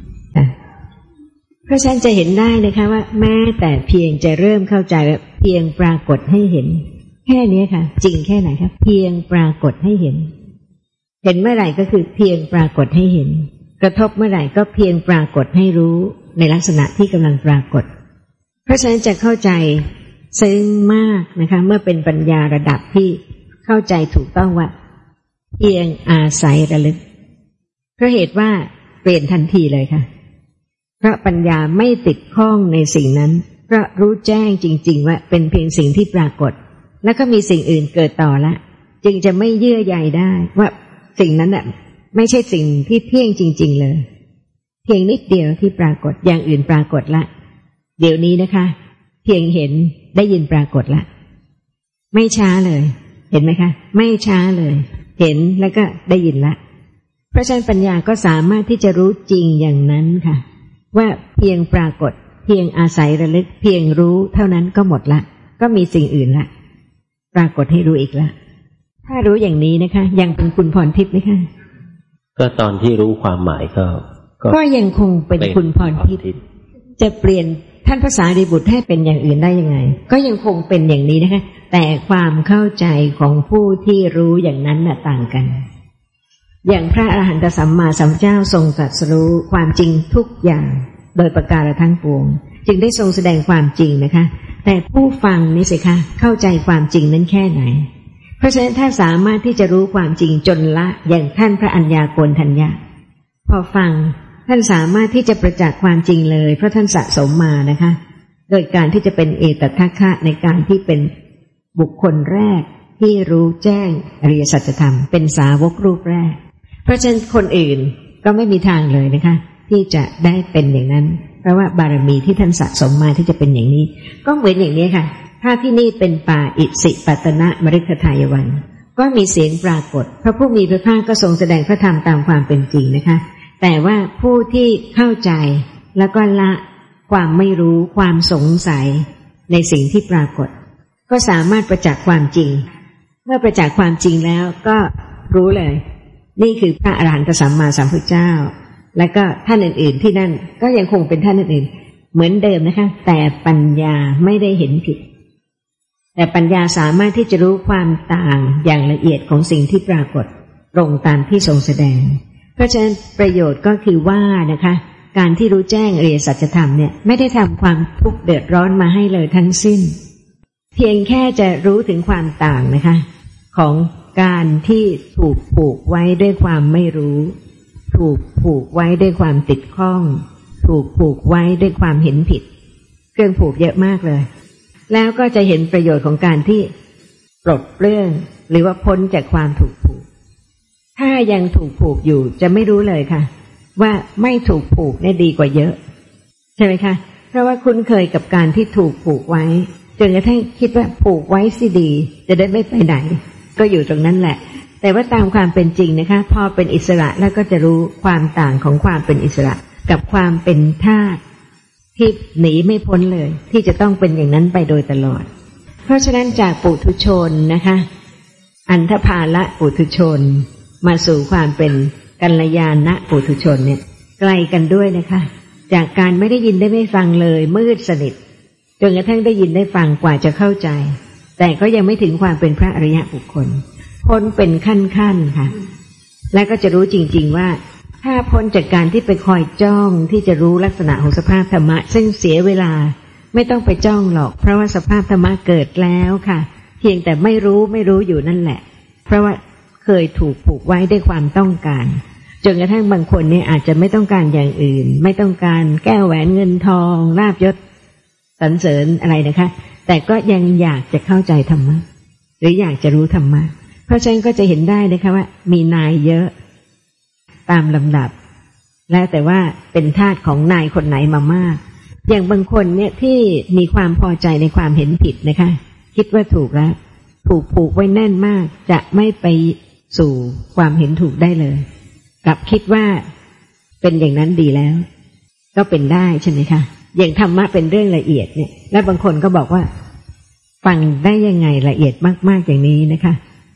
เพราะฉะนั้นจะเห็นได้นะคะว่าแม้แต่เพียงจะเริ่มเข้าใจว่าเพียงปรากฏให้เห็นแค่นี้ค่ะจริงแค่ไหนครับเพียงปรากฏให้เห็นเห็นเมื่อไหร่ก็คือเพียงปรากฏให้เห็นกระทบเมื่อไหร่ก็เพียงปรากฏให้รู้ในลักษณะที่กำลังปรากฏเพราะฉะนั้นจะเข้าใจซึ้งมากนะคะเมื่อเป็นปัญญาระดับที่เข้าใจถูกต้องว่าเพียงอาศัยระลึกเพราะเหตุว่าเปลี่ยนทันทีเลยค่ะเพราะปัญญาไม่ติดข้องในสิ่งนั้นเพราะรู้แจ้งจริงๆว่าเป็นเพียงสิ่งที่ปรากฏแล้วก็มีสิ่งอื่นเกิดต่อละจึงจะไม่เยื่อใยได้ว่าสิ่งนั้นน่ะไม่ใช่สิ่งที่เที่ยงจริงๆเลยเพียงนิดเดียวที่ปรากฏอย่างอื่นปรากฏละเดี๋ยวนี้นะคะเพียงเห็นได้ยินปรากฏละไม่ช้าเลยเห็นไหมคะไม่ช้าเลยเห็นแล้วก็ได้ยินละเพราะฉะนั้นปัญญาก็สามารถที่จะรู้จริงอย่างนั้นค่ะว่าเพียงปรากฏเพียงอาศัยระลึกเพียงรู้เท่านั้นก็หมดละก็มีสิ่งอื่นละปรากฏให้รู้อีกละถ้ารู้อย่างนี้นะคะยังเป็นคุณพรทิพย์ไหมคะก็ตอนที่รู้ความหมายก็ก็ยังคงเป็นคุณพรทิพย์จะเปลี่ยนท่านพระสารีบุตรให้เป็นอย่างอื่นได้ยังไงก็ยังคงเป็นอย่างนี้นะคะแต่ความเข้าใจของผู้ที่รู้อย่างนั้นน่ะต่างกันอย่างพระอรหันตสัมมาสัมพุทธเจ้าทรงตรัสรู้ความจริงทุกอย่างโดยประการทั้งปวงจึงได้ทรงแสดงความจริงนะคะแต่ผู้ฟังนี่สิคะเข้าใจความจริงนั้นแค่ไหนเพราะฉะนั้นถ้าสามารถที่จะรู้ความจริงจนละอย่างท่านพระอัญญาโกณทัญญะพอฟังท่านสามารถที่จะประจักษ์ความจริงเลยเพราะท่านสะสมมานะคะโดยการที่จะเป็นเอตทัคคะในการที่เป็นบุคคลแรกที่รู้แจ้งอริยสัจธรรมเป็นสาวกรูปแรกเพราะฉะนั้นคนอื่นก็ไม่มีทางเลยนะคะที่จะได้เป็นอย่างนั้นเพราะว่าบารมีที่ท่านสะสมมาที่จะเป็นอย่างนี้ก็เหมือนอย่างนี้ค่ะถ้าที่นี่เป็นป่าอิสิปตนะมฤคทายวันก็มีเสียงปรากฏพระผู้มีพระภาคก็ทรงแสดงพระธรรมตามความเป็นจริงนะคะแต่ว่าผู้ที่เข้าใจแล้วก็ละความไม่รู้ความสงสัยในสิ่งที่ปรากฏก็สามารถประจักษ์ความจริงเมื่อประจักษ์ความจริงแล้วก็รู้เลยนี่คือพระอรหันตสัมมาสัมพุทธเจ้าแล้วก็ท่านอื่นๆที่นั่นก็ยังคงเป็นท่านอื่นๆเหมือนเดิมนะคะแต่ปัญญาไม่ได้เห็นผิดแต่ปัญญาสามารถที่จะรู้ความต่างอย่างละเอียดของสิ่งที่ปรากฏตรงตามที่ทรงแสดงเพราะฉะนั้นประโยชน์ก็คือว่านะคะการที่รู้แจ้งอริยสัจธรรมเนี่ยไม่ได้ทำความทุกข์เดือดร้อนมาให้เลยทั้งสิ้นเพียงแค่จะรู้ถึงความต่างนะคะของการที่ถูกผูกไว้ด้วยความไม่รู้ถูกผูกไว้ด้วยความติดข้องถูกผูกไว้ด้วยความเห็นผิดเครื่องผูกเยอะมากเลยแล้วก็จะเห็นประโยชน์ของการที่ปลดเปลื้องหรือว่าพ้นจากความถูกผูกถ้ายังถูกผูกอยู่จะไม่รู้เลยค่ะว่าไม่ถูกผูกเนี่ยดีกว่าเยอะใช่ไหมคะเพราะว่าคุ้นเคยกับการที่ถูกผูกไว้จนกระทั่งคิดว่าผูกไว้สิดีจะได้ไม่ไปไหนก็อยู่ตรงนั้นแหละแต่ว่าตามความเป็นจริงนะคะพอเป็นอิสระแล้วก็จะรู้ความต่างของความเป็นอิสระกับความเป็นทาสที่หนีไม่พ้นเลยที่จะต้องเป็นอย่างนั้นไปโดยตลอดเพราะฉะนั้นจากปุถุชนนะคะอันธพาละปุถุชนมาสู่ความเป็นกัลยาณปุถุชนเนี่ยไกลกันด้วยนะคะจากการไม่ได้ยินได้ไม่ฟังเลยมืดสนิทจนกระทั่งได้ยินได้ฟังกว่าจะเข้าใจแต่ก็ยังไม่ถึงความเป็นพระอริยบุคคลพ้นเป็นขั้นๆค่ะและก็จะรู้จริงๆว่าถ้าพ้นจากการที่ไปคอยจ้องที่จะรู้ลักษณะของสภาพธรรมะซึ่งเสียเวลาไม่ต้องไปจ้องหรอกเพราะว่าสภาพธรรมะเกิดแล้วค่ะเพียงแต่ไม่รู้ไม่รู้อยู่นั่นแหละเพราะว่าเคยถูกผูกไว้ด้วยความต้องการจนกระทั่งบางคนเนี่ยอาจจะไม่ต้องการอย่างอื่นไม่ต้องการแก้วแหวนเงินทองลาภยศสรรเสริญอะไรนะคะแต่ก็ยังอยากจะเข้าใจธรรมะหรืออยากจะรู้ธรรมะเพราะฉะนั้นก็จะเห็นได้นะคะว่ามีนายเยอะตามลำดับแล้วแต่ว่าเป็นทาสของนายคนไหนมามากอย่างบางคนเนี่ยที่มีความพอใจในความเห็นผิดนะคะคิดว่าถูกแล้วถูกผูกไว้แน่นมากจะไม่ไปสู่ความเห็นถูกได้เลยกลับคิดว่าเป็นอย่างนั้นดีแล้วก็เป็นได้ใช่ไหมคะอย่างธรรมะเป็นเรื่องละเอียดเนี่ยและบางคนก็บอกว่าฟังได้ยังไงละเอียดมากๆอย่างนี้นะคะ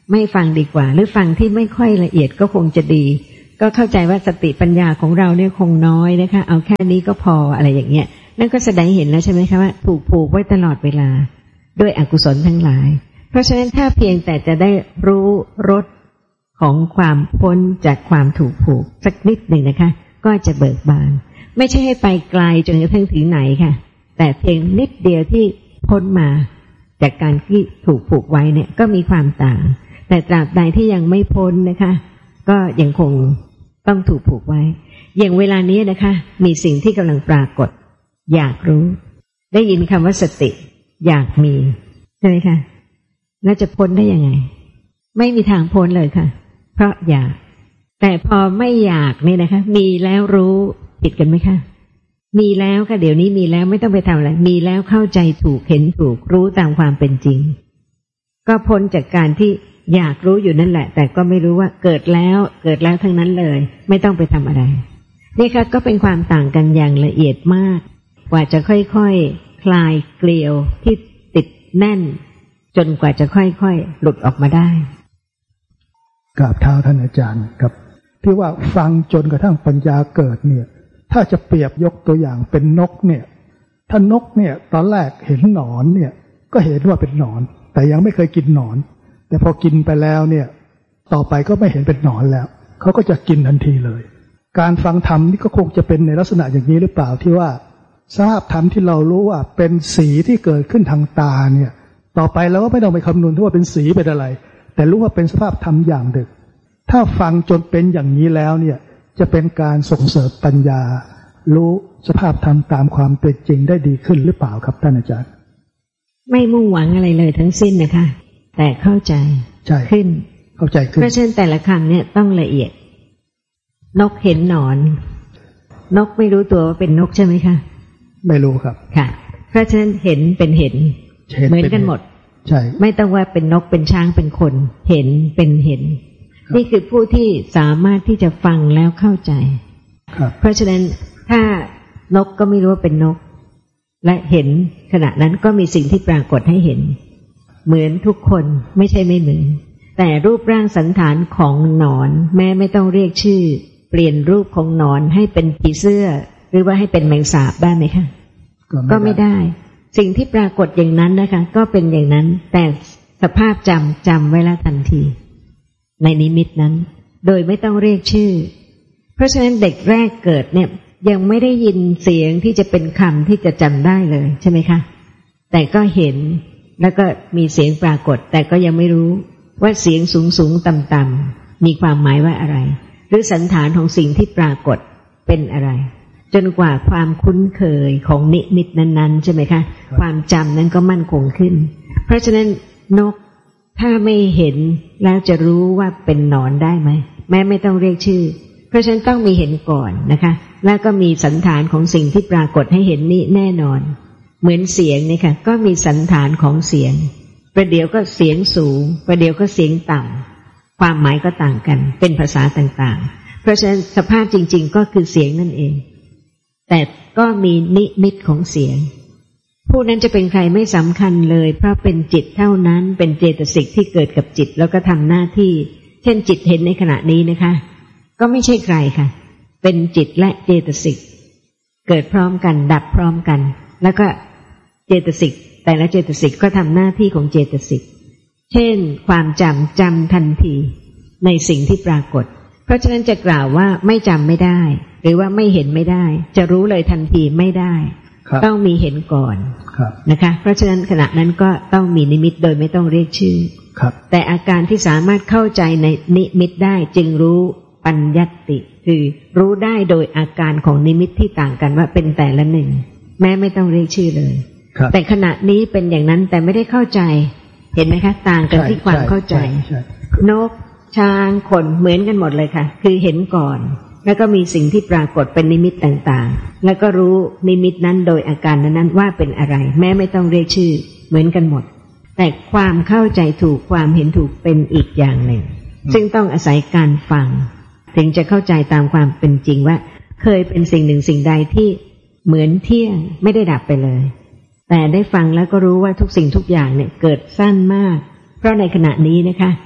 ไม่ฟังดีกว่าหรือฟังที่ไม่ค่อยละเอียดก็คงจะดีก็เข้าใจว่าสติปัญญาของเราเนี่ยคงน้อยนะคะเอาแค่นี้ก็พออะไรอย่างเงี้ยนั่นก็แสดงเห็นแล้วใช่ไหมคะว่าถูกผูกไว้ตลอดเวลาด้วยอกุศลทั้งหลายเพราะฉะนั้นถ้าเพียงแต่จะได้รู้รสของความพ้นจากความถูกผูกสักนิดหนึ่งนะคะก็จะเบิกบานไม่ใช่ให้ไปไกลจนกระทั่งถึงไหนค่ะแต่เพียงนิดเดียวที่พ้นมาจากการที่ถูกผูกไว้เนี่ยก็มีความต่างแต่ตราบใดที่ยังไม่พ้นนะคะก็ยังคงต้องถูกผูกไว้อย่างเวลานี้นะคะมีสิ่งที่กำลังปรากฏอยากรู้ได้ยินคำว่าสติอยากมีใช่ไหมคะแล้วจะพ้นได้ยังไงไม่มีทางพ้นเลยค่ะเพราะอยากแต่พอไม่อยากนี่นะคะมีแล้วรู้ผิดกันไหมคะมีแล้วค่ะเดี๋ยวนี้มีแล้วไม่ต้องไปทำอะไรมีแล้วเข้าใจถูกเห็นถูกรู้ตามความเป็นจริงก็พ้นจากการที่อยากรู้อยู่นั่นแหละแต่ก็ไม่รู้ว่าเกิดแล้วเกิดแล้วทั้งนั้นเลยไม่ต้องไปทำอะไรนี่ค่ะก็เป็นความต่างกันอย่างละเอียดมากกว่าจะค่อยๆ ค, คลายเกลียวที่ติดแน่นจนกว่าจะค่อยๆหลุดออกมาได้กราบเท้าท่านอาจารย์ครับที่ว่าฟังจนกระทั่งปัญญาเกิดเนี่ยถ้าจะเปรียบยกตัวอย่างเป็นนกเนี่ยถ้านกเนี่ยตอนแรกเห็นหนอนเนี่ยก็เห็นว่าเป็นหนอนแต่ยังไม่เคยกินหนอนแต่พอกินไปแล้วเนี่ยต่อไปก็ไม่เห็นเป็นหนอนแล้วเขาก็จะกินทันทีเลยการฟังธรรมนี่ก็คงจะเป็นในลักษณะอย่างนี้หรือเปล่าที่ว่าสภาพธรรมที่เรารู้ว่าเป็นสีที่เกิดขึ้นทางตาเนี่ยต่อไปเราก็ไม่ต้องไปคำนวณว่าเป็นสีเป็นอะไรแต่รู้ว่าเป็นสภาพธรรมอย่างหนึ่งถ้าฟังจนเป็นอย่างนี้แล้วเนี่ยจะเป็นการส่งเสริมปัญญารู้สภาพธรรมตามความเป็นจริงได้ดีขึ้นหรือเปล่าครับท่านอาจารย์ไม่มุ่งหวังอะไรเลยทั้งสิ้นนะคะแต่เข้าใจขึ้นเข้าใจขึ้นเพราะฉะนั้นแต่ละคำเนี่ยต้องละเอียดนกเห็นหนอนนกไม่รู้ตัวว่าเป็นนกใช่ไหมคะไม่รู้ครับค่ะเพราะฉะนั้นเห็นเป็นเห็นเหมือนกันหมดใช่ไม่ต้องว่าเป็นนกเป็นช้างเป็นคนเห็นเป็นเห็นนี่คือผู้ที่สามารถที่จะฟังแล้วเข้าใจเพราะฉะนั้นถ้านกก็ไม่รู้ว่าเป็นนกและเห็นขณะนั้นก็มีสิ่งที่ปรากฏให้เห็นเหมือนทุกคนไม่ใช่ไม่เหมือนแต่รูปร่างสันฐานของหนอนแม้ไม่ต้องเรียกชื่อเปลี่ยนรูปของหนอนให้เป็นผีเสื้อหรือว่าให้เป็นแมงสาบได้ไหมคะก็ไม่ได้สิ่งที่ปรากฏอย่างนั้นนะคะก็เป็นอย่างนั้นแต่สภาพจำจำไว้แล้วทันทีในนิมิตนั้นโดยไม่ต้องเรียกชื่อเพราะฉะนั้นเด็กแรกเกิดเนี่ยยังไม่ได้ยินเสียงที่จะเป็นคำที่จะจำได้เลยใช่ไหมคะแต่ก็เห็นแล้วก็มีเสียงปรากฏแต่ก็ยังไม่รู้ว่าเสียงสูงสูงต่ำต่ำมีความหมายว่าอะไรหรือสันฐานของสิ่งที่ปรากฏเป็นอะไรจนกว่าความคุ้นเคยของนิมิตนั้นๆใช่ไหมคะความจำนั้นก็มั่นคงขึ้นเพราะฉะนั้นนกถ้าไม่เห็นแล้วจะรู้ว่าเป็นหนอนได้ไหมแม้ไม่ต้องเรียกชื่อเพราะฉะนั้นต้องมีเห็นก่อนนะคะแล้วก็มีสันฐานของสิ่งที่ปรากฏให้เห็นนี่แน่นอนเหมือนเสียงนี่ค่ะก็มีสันฐานของเสียงประเดี๋ยวก็เสียงสูงประเดี๋ยวก็เสียงต่ำความหมายก็ต่างกันเป็นภาษาต่างๆเพราะฉะนั้นสภาพจริงๆก็คือเสียงนั่นเองแต่ก็มีนิมิตของเสียงผู้นั้นจะเป็นใครไม่สำคัญเลยเพราะเป็นจิตเท่านั้นเป็นเจตสิกที่เกิดกับจิตแล้วก็ทำหน้าที่เช่นจิตเห็นในขณะนี้นะคะก็ไม่ใช่ใครค่ะเป็นจิตและเจตสิกเกิดพร้อมกันดับพร้อมกันแล้วก็เจตสิกแต่ละเจตสิกก็ทำหน้าที่ของเจตสิกเช่นความจำจำทันทีในสิ่งที่ปรากฏเพราะฉะนั้นจะกล่าวว่าไม่จำไม่ได้หรือว่าไม่เห็นไม่ได้จะรู้เลยทันทีไม่ได้ต้องมีเห็นก่อนนะคะเพราะฉะนั้นขณะนั้นก็ต้องมีนิมิตโดยไม่ต้องเรียกชื่อแต่อาการที่สามารถเข้าใจในนิมิตได้จึงรู้ปัญญัตติคือรู้ได้โดยอาการของนิมิตที่ต่างกันว่าเป็นแต่ละหนึ่งแม้ไม่ต้องเรียกชื่อเลยแต่ขณะนี้เป็นอย่างนั้นแต่ไม่ได้เข้าใจเห็นไหมคะต่างกันที่ความเข้าใจนกช้างคนเหมือนกันหมดเลยค่ะคือเห็นก่อนแล้วก็มีสิ่งที่ปรากฏเป็นนิมิตต่างๆแล้วก็รู้นิมิตนั้นโดยอาการนั้นๆว่าเป็นอะไรแม้ไม่ต้องเรียกชื่อเหมือนกันหมดแต่ความเข้าใจถูกความเห็นถูกเป็นอีกอย่างหนึ่งซึ่งต้องอาศัยการฟังถึงจะเข้าใจตามความเป็นจริงว่าเคยเป็นสิ่งหนึ่งสิ่งใดที่เหมือนเที่ยงไม่ได้ดับไปเลยแต่ได้ฟังแล้วก็รู้ว่าทุกสิ่งทุกอย่างเนี่ยเกิดสั้นมากเพราะในขณะนี้นะคะ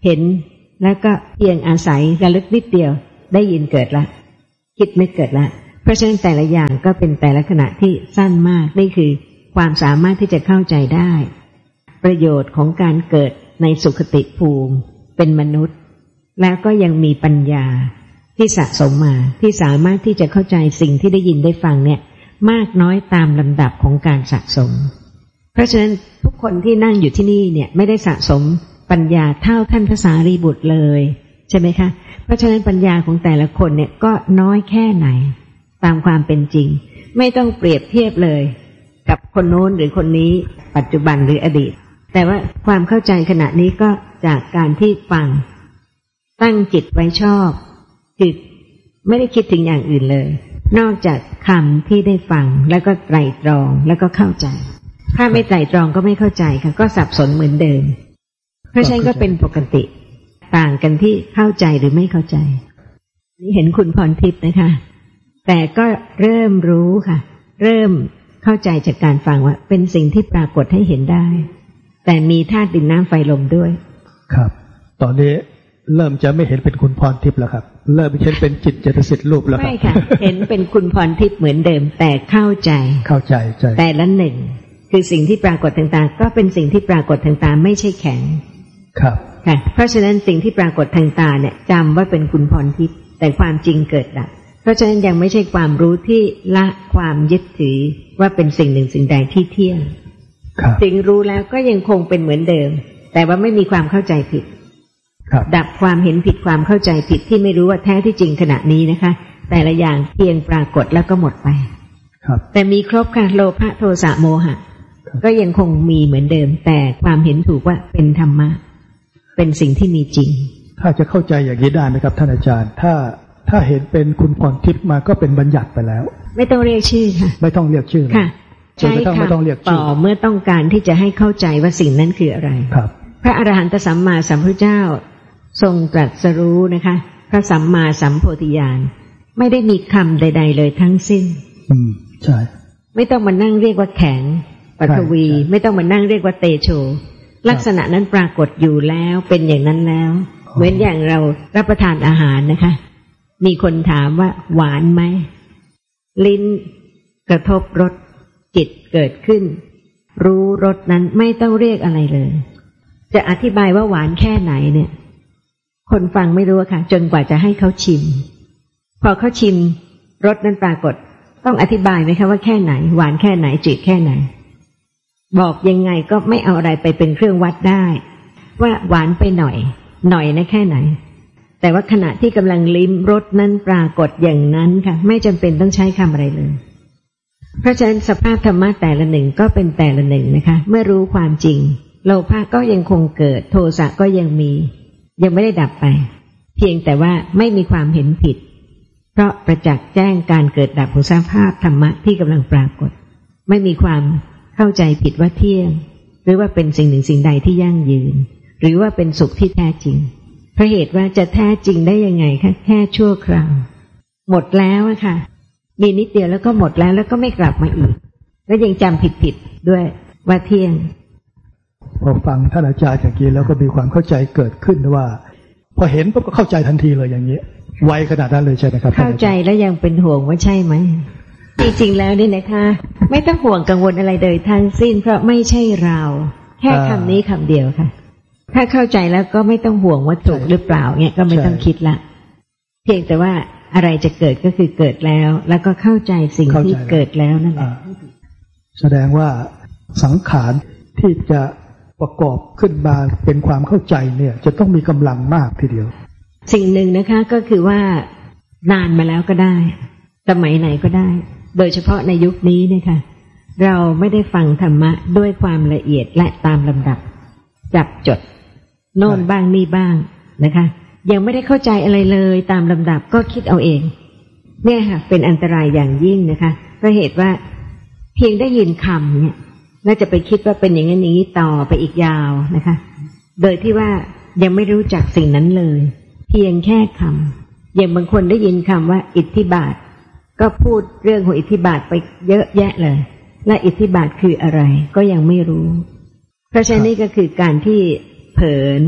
เห็นแล้วก็เพียงอาศัยระลึกนิดเดียวได้ยินเกิดละคิดนึกเกิดละเพราะฉะนั้นแต่ละอย่างก็เป็นแต่ละขณะที่สั้นมากนี่คือความสามารถที่จะเข้าใจได้ประโยชน์ของการเกิดในสุคติภูมิเป็นมนุษย์แล้วก็ยังมีปัญญาที่สะสมมาที่สามารถที่จะเข้าใจสิ่งที่ได้ยินได้ฟังเนี่ยมากน้อยตามลำดับของการสะสมเพราะฉะนั้นทุกคนที่นั่งอยู่ที่นี่เนี่ยไม่ได้สะสมปัญญาเท่าท่านพระสารีบุตรเลยใช่ไหมคะเพราะฉะนั้นปัญญาของแต่ละคนเนี่ยก็น้อยแค่ไหนตามความเป็นจริงไม่ต้องเปรียบเทียบเลยกับคนโน้นหรือคนนี้ปัจจุบันหรืออดีตแต่ว่าความเข้าใจขณะนี้ก็จากการที่ฟังตั้งจิตไว้ชอบคือไม่ได้คิดถึงอย่างอื่นเลยนอกจากคำที่ได้ฟังแล้วก็ไตร่ตรองแล้วก็เข้าใจถ้าไม่ไตร่ตรองก็ไม่เข้าใจค่ะก็สับสนเหมือนเดิมเพราะฉะนั้นก็เป็นปกติต่างกันที่เข้าใจหรือไม่เข้าใจนี่เห็นคุณพรทิพย์นะคะแต่ก็เริ่มรู้ค่ะเริ่มเข้าใจจากการฟังว่าเป็นสิ่งที่ปรากฏให้เห็นได้แต่มีธาตุดินน้ำไฟลมด้วยครับตอนนี้เริ่มจะไม่เห็นเป็นคุณพรทิพย์แล้วครับเริ่มเห็นเป็นจิตเจตสิกรูปแล้วครับไม่ค่ะ เห็นเป็นคุณพรทิพย์เหมือนเดิมแต่เข้าใจเข้าใจใจแต่ละหนึ่งคือสิ่งที่ปรากฏทางตาก็เป็นสิ่งที่ปรากฏทางตาไม่ใช่แข็งครับค่ะเพราะฉะนั้นสิ่งที่ปรากฏทางตาเนี่ยจำว่าเป็นคุณพรทิพย์แต่ความจริงเกิดดับเพราะฉะนั้นยังไม่ใช่ความรู้ที่ละความยึดถือว่าเป็นสิ่งหนึ่งสิ่งใดที่เที่ยงสิ่งรู้แล้วก็ยังคงเป็นเหมือนเดิมแต่ว่าไม่มีความเข้าใจผิดดับความเห็นผิดความเข้าใจผิดที่ไม่รู้ว่าแท้ที่จริงขณะนี้นะคะแต่ละอย่างเพียงปรากฏแล้วก็หมดไปแต่มีครบค่ะโลภะโทสะโมหะก็ยังคงมีเหมือนเดิมแต่ความเห็นถูกว่าเป็นธรรมะเป็นสิ่งที่มีจริงถ้าจะเข้าใจอย่างนี้ได้ไหมครับท่านอาจารย์ถ้าถ้าเห็นเป็นคุณพรทิพย์มาก็เป็นบัญญัติไปแล้วไม่ต้องเรียกชื่อค่ะไม่ต้องเรียกชื่อค่ะใช่ค่ะต่อเมื่อต้องการที่จะให้เข้าใจว่าสิ่งนั้นคืออะไรครับพระอรหันตสัมมาสัมพุทธเจ้าทรงตรัสรู้นะคะพระสัมมาสัมโพธิญาณไม่ได้มีคำใดๆเลยทั้งสิ้นอืมใช่ไม่ต้องมานั่งเรียกว่าแข็งปฐวีไม่ต้องมานั่งเรียกว่าเตโชลักษณะนั้นปรากฏอยู่แล้วเป็นอย่างนั้นแล้วเหมือนอย่างเรารับประทานอาหารนะคะมีคนถามว่าหวานไหมลิ้นกระทบรสจิตเกิดขึ้นรู้รสนั้นไม่ต้องเรียกอะไรเลยจะอธิบายว่าหวานแค่ไหนเนี่ยคนฟังไม่รู้ค่ะจนกว่าจะให้เขาชิมพอเขาชิมรสนั้นปรากฏต้องอธิบายไหมคะว่าแค่ไหนหวานแค่ไหนจืดแค่ไหนบอกยังไงก็ไม่เอาอะไรไปเป็นเครื่องวัดได้ว่าหวานไปหน่อยหน่อยนะแค่ไหนแต่ว่าขณะที่กำลังลิ้มรสนั้นปรากฏอย่างนั้นค่ะไม่จำเป็นต้องใช้คำอะไรเลยเพราะฉะนั้นสภาพธรรมะแต่ละหนึ่งก็เป็นแต่ละหนึ่งนะคะเมื่อรู้ความจริงโลภะก็ยังคงเกิดโทสะก็ยังมียังไม่ได้ดับไปเพียงแต่ว่าไม่มีความเห็นผิดเพราะประจักษ์แจ้งการเกิดดับของสภาพธรรมะที่กำลังปรากฏไม่มีความเข้าใจผิดว่าเที่ยงหรือว่าเป็นสิ่งหนึ่งสิ่งใดที่ยั่งยืนหรือว่าเป็นสุขที่แท้จริงเพราะเหตุว่าจะแท้จริงได้ยังไงคะแค่ชั่วคราวหมดแล้วอะค่ะมีนิดเดียวแล้วก็หมดแล้วแล้วก็ไม่กลับมาอีกแล้วยังจำผิดผิดด้วยว่าเที่ยงพอฟังท่านอาจารย์อย่างนี้แล้วก็มีความเข้าใจเกิดขึ้นว่าพอเห็นปุ๊บก็เข้าใจทันทีเลยอย่างนี้ไวขนาดนั้นเลยใช่ไหมครับเข้าใจแล้วยังเป็นห่วงว่าใช่ไหมจริงๆแล้วนี่นะคะไม่ต้องห่วงกังวลอะไรเลยทั้งสิ้นเพราะไม่ใช่เราแค่คำนี้คำเดียวค่ะถ้าเข้าใจแล้วก็ไม่ต้องห่วงว่าถูกหรือเปล่าเนี่ยก็ไม่ต้องคิดละเพียงแต่ว่าอะไรจะเกิดก็คือเกิดแล้วแล้วก็เข้าใจสิ่งที่เกิดแล้วนั่นแหละแสดงว่าสังขารที่จะประกอบขึ้นมาเป็นความเข้าใจเนี่ยจะต้องมีกำลังมากทีเดียวสิ่งหนึ่งนะคะก็คือว่านานมาแล้วก็ได้สมัยไหนก็ได้โดยเฉพาะในยุคนี้นะคะเราไม่ได้ฟังธรรมะด้วยความละเอียดและตามลำดับจับจดโน่นบ้างนี่บ้างนะคะยังไม่ได้เข้าใจอะไรเลยตามลำดับก็คิดเอาเองเนี่ยค่ะเป็นอันตรายอย่างยิ่งนะคะเพราะเหตุว่าเพียงได้ยินคำเนี่ยน่าจะไปคิดว่าเป็นอย่างนั้นอย่างนี้ต่อไปอีกยาวนะคะโดยที่ว่ายังไม่รู้จักสิ่งนั้นเลยเพียงแค่คำอย่างบางคนได้ยินคำว่าอิทธิบาทก็พูดเรื่องของอิทธิบาทไปเยอะแยะเลยและอิทธิบาทคืออะไรก็ยังไม่รู้เพราะฉะนั้นนี่ก็คือการที่เผลอ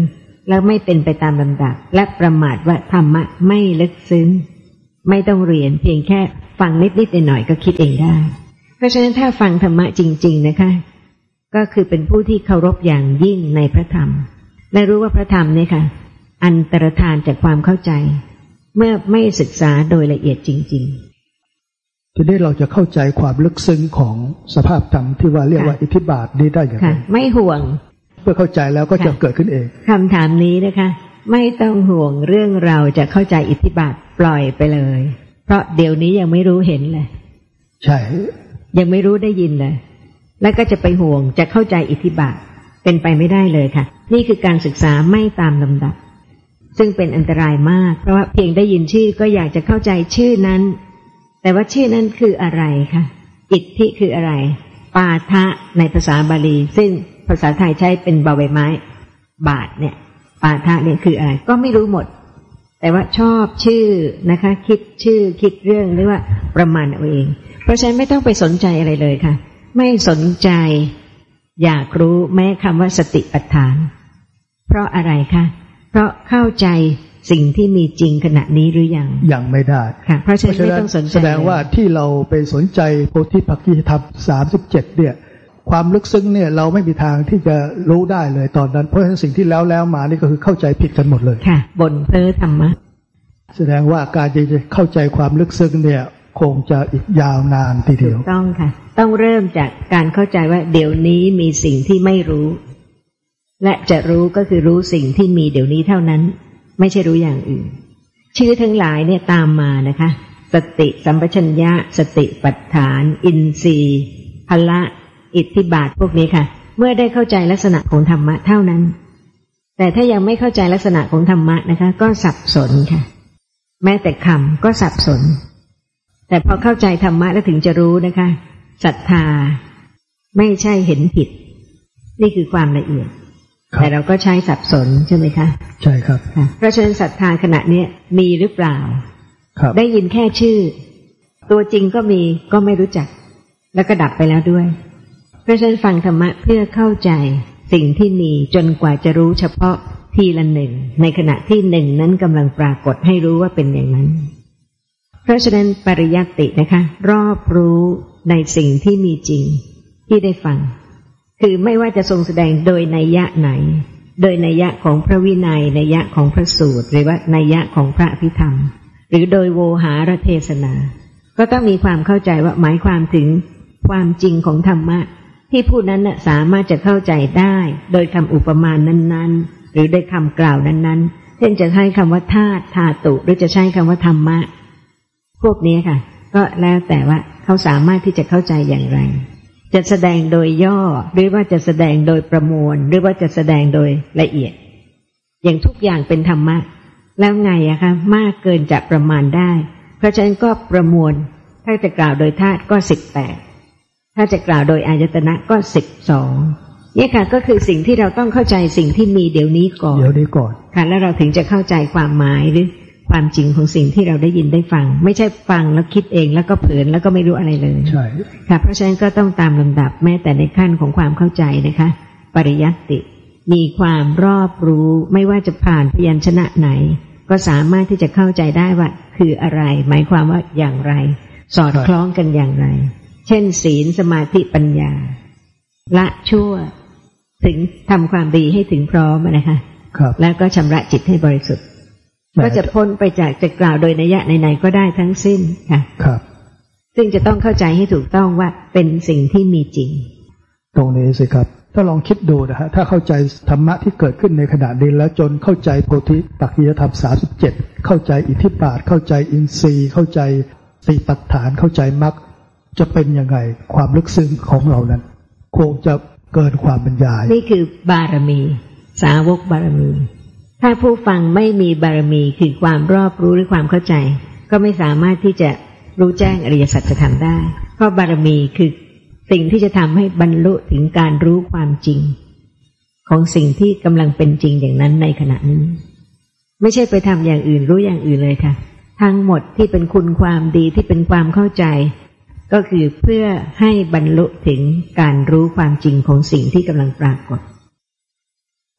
แล้วไม่เป็นไปตามลำดับและประมาทว่าธรรมะไม่ลึกซึ้งไม่ต้องเรียนเพียงแค่ฟังนิดๆหน่อยๆก็คิดเองได้เพราะฉะนั้นถ้าฟังธรรมะจริงๆนะคะก็คือเป็นผู้ที่เคารพอย่างยิ่งในพระธรรมและรู้ว่าพระธรรมเนี่ยค่ะอันตรธานจากความเข้าใจเมื่อไม่ศึกษาโดยละเอียดจริงๆทีนี้เราจะเข้าใจความลึกซึ้งของสภาพธรรมที่ว่าเรียกว่าอิทธิบาทนี้ได้อย่างไรไม่ห่วงเพื่อเข้าใจแล้วก็จะเกิดขึ้นเองคำถามนี้นะคะไม่ต้องห่วงเรื่องเราจะเข้าใจอิทธิบาทปล่อยไปเลยเพราะเดี๋ยวนี้ยังไม่รู้เห็นเลยใช่ยังไม่รู้ได้ยินเลยแล้วก็จะไปห่วงจะเข้าใจอิทธิบาทเป็นไปไม่ได้เลยค่ะนี่คือการศึกษาไม่ตามลำดับซึ่งเป็นอันตรายมากเพราะว่าเพียงได้ยินชื่อก็อยากจะเข้าใจชื่อนั้นแต่ว่าชื่อนั้นคืออะไรคะอิทธิคืออะไรปาทะในภาษาบาลีซึ่งภาษาไทยใช้เป็นบาใบไม้บาทเนี่ยปาทะเนี่ยคืออะไรก็ไม่รู้หมดแต่ว่าชอบชื่อนะคะคิดชื่อคิดเรื่องหรือว่าประมาณเอาเองเพราะฉะนั้นไม่ต้องไปสนใจอะไรเลยค่ะไม่สนใจอยากรู้แม้คำว่าสติปัฏฐานเพราะอะไรคะเพราะเข้าใจสิ่งที่มีจริงขณะนี้หรือยังยังไม่ได้ค่ะเพราะฉะนั้นไม่ต้องสนใจแสดงว่าที่เราไปสนใจโพธิปักขิยธรรมสามสิบเจ็ดเนี่ยความลึกซึ้งเนี่ยเราไม่มีทางที่จะรู้ได้เลยตอนนั้นเพราะฉะนั้นสิ่งที่แล้วแล้วมานี่ก็คือเข้าใจผิดกันหมดเลยค่ะบนเพ้อธรรมะแสดงว่าการจะเข้าใจความลึกซึ้งเนี่ยคงจะอีกยาวนานทีเดียวถูกต้องค่ะต้องเริ่มจากการเข้าใจว่าเดี๋ยวนี้มีสิ่งที่ไม่รู้และจะรู้ก็คือรู้สิ่งที่มีเดี๋ยวนี้เท่านั้นไม่ใช่รู้อย่างอื่นชื่อทั้งหลายเนี่ยตามมานะคะสติสัมปชัญญะสติปัฏฐานอินทรีย์พละอิทธิบาทพวกนี้ค่ะเมื่อได้เข้าใจลักษณะของธรรมะเท่านั้นแต่ถ้ายังไม่เข้าใจลักษณะของธรรมะนะคะก็สับสนค่ะแม้แต่คำก็สับสนแต่พอเข้าใจธรรมะแล้วถึงจะรู้นะคะศรัทธาไม่ใช่เห็นผิดนี่คือความละเอียดแต่เราก็ใช้สับสนใช่ไหมคะใช่ครับเพราะฉะนั้นศรัทธาขณะนี้มีหรือเปล่าครับได้ยินแค่ชื่อตัวจริงก็มีก็ไม่รู้จักแล้วก็ดับไปแล้วด้วยเพราะฉะนั้นฟังธรรมะเพื่อเข้าใจสิ่งที่มีจนกว่าจะรู้เฉพาะทีละหนึ่งในขณะที่หนึ่งนั้นกำลังปรากฏให้รู้ว่าเป็นอย่างนั้นเพราะฉะนั้นปริยัตินะคะรอบรู้ในสิ่งที่มีจริงที่ได้ฟังคือไม่ว่าจะทรงแสดงโดยนัยยะไหนโดยนัยยะของพระวินัยนัยยะของพระสูตรหรือว่านัยยะของพระอภิธรรมหรือโดยโวหารเทศนาก็ต้องมีความเข้าใจว่าหมายความถึงความจริงของธรรมะที่ผู้นั้นน่ะสามารถจะเข้าใจได้โดยคำอุปมานั้นๆหรือโดยคำกล่าวนั้นๆเช่นจะใช้คำว่าธาตุธาตุหรือจะใช้คำว่าธรรมะพวกนี้ค่ะก็แล้วแต่ว่าเขาสามารถที่จะเข้าใจอย่างไรจะแสดงโดยย่อหรือว่าจะแสดงโดยประมวลหรือว่าจะแสดงโดยละเอียดอย่างทุกอย่างเป็นธรรมะแล้วไงอะคะมากเกินจะประมาณได้เพราะฉะนั้นก็ประมวลถ้าจะกล่าวโดยธาตุก็สิบแปดถ้าจะกล่าวโดยอายตนะก็สิบสองนี่ค่ะก็คือสิ่งที่เราต้องเข้าใจสิ่งที่มีเดี๋ยวนี้ก่อนเดี๋ยวนี้ก่อนค่ะแล้วเราถึงจะเข้าใจความหมายหรือความจริงของสิ่งที่เราได้ยินได้ฟังไม่ใช่ฟังแล้วคิดเองแล้วก็เผลอแล้วก็ไม่รู้อะไรเลยใช่ค่ะเพราะฉะนั้นก็ต้องตามลำดับแม้แต่ในขั้นของความเข้าใจนะคะปริยัติมีความรอบรู้ไม่ว่าจะผ่านพยัญชนะไหนก็สามารถที่จะเข้าใจได้ว่าคืออะไรหมายความว่าอย่างไรสอดคล้องกันอย่างไรเช่นศีลสมาธิปัญญาละชั่วถึงทำความดีให้ถึงพร้อมนะคะแล้วก็ชำระจิตให้บริสุทธิ์ก็จะพ้นไปจากจะกล่าวโดยนัยยะไหนๆก็ได้ทั้งสิ้นค่ะครับซึ่งจะต้องเข้าใจให้ถูกต้องว่าเป็นสิ่งที่มีจริงตรงนี้สิครับถ้าลองคิดดูนะฮะถ้าเข้าใจธรรมะที่เกิดขึ้นในขณะนี้แล้วจนเข้าใจโพธิปักขิยธรรมสามสิบเจ็ดเข้าใจอิทธิบาทเข้าใจอินทรีย์เข้าใจสติปัฏฐานเข้าใจมรรคจะเป็นยังไงความลึกซึ้งของเรานั้นคงจะเกินความบรรยายนี่คือบารมีสาวกบารมีถ้าผู้ฟังไม่มีบารมีคือความรอบรู้หรือความเข้าใจก็ไม่สามารถที่จะรู้แจ้งอริยสัจธรรมได้เพราะบารมีคือสิ่งที่จะทำให้บรรลุถึงการรู้ความจริงของสิ่งที่กำลังเป็นจริงอย่างนั้นในขณะนี้ไม่ใช่ไปทำอย่างอื่นรู้อย่างอื่นเลยค่ะทั้งหมดที่เป็นคุณความดีที่เป็นความเข้าใจก็คือเพื่อให้บรรลุถึงการรู้ความจริงของสิ่งที่กำลังปรากฏ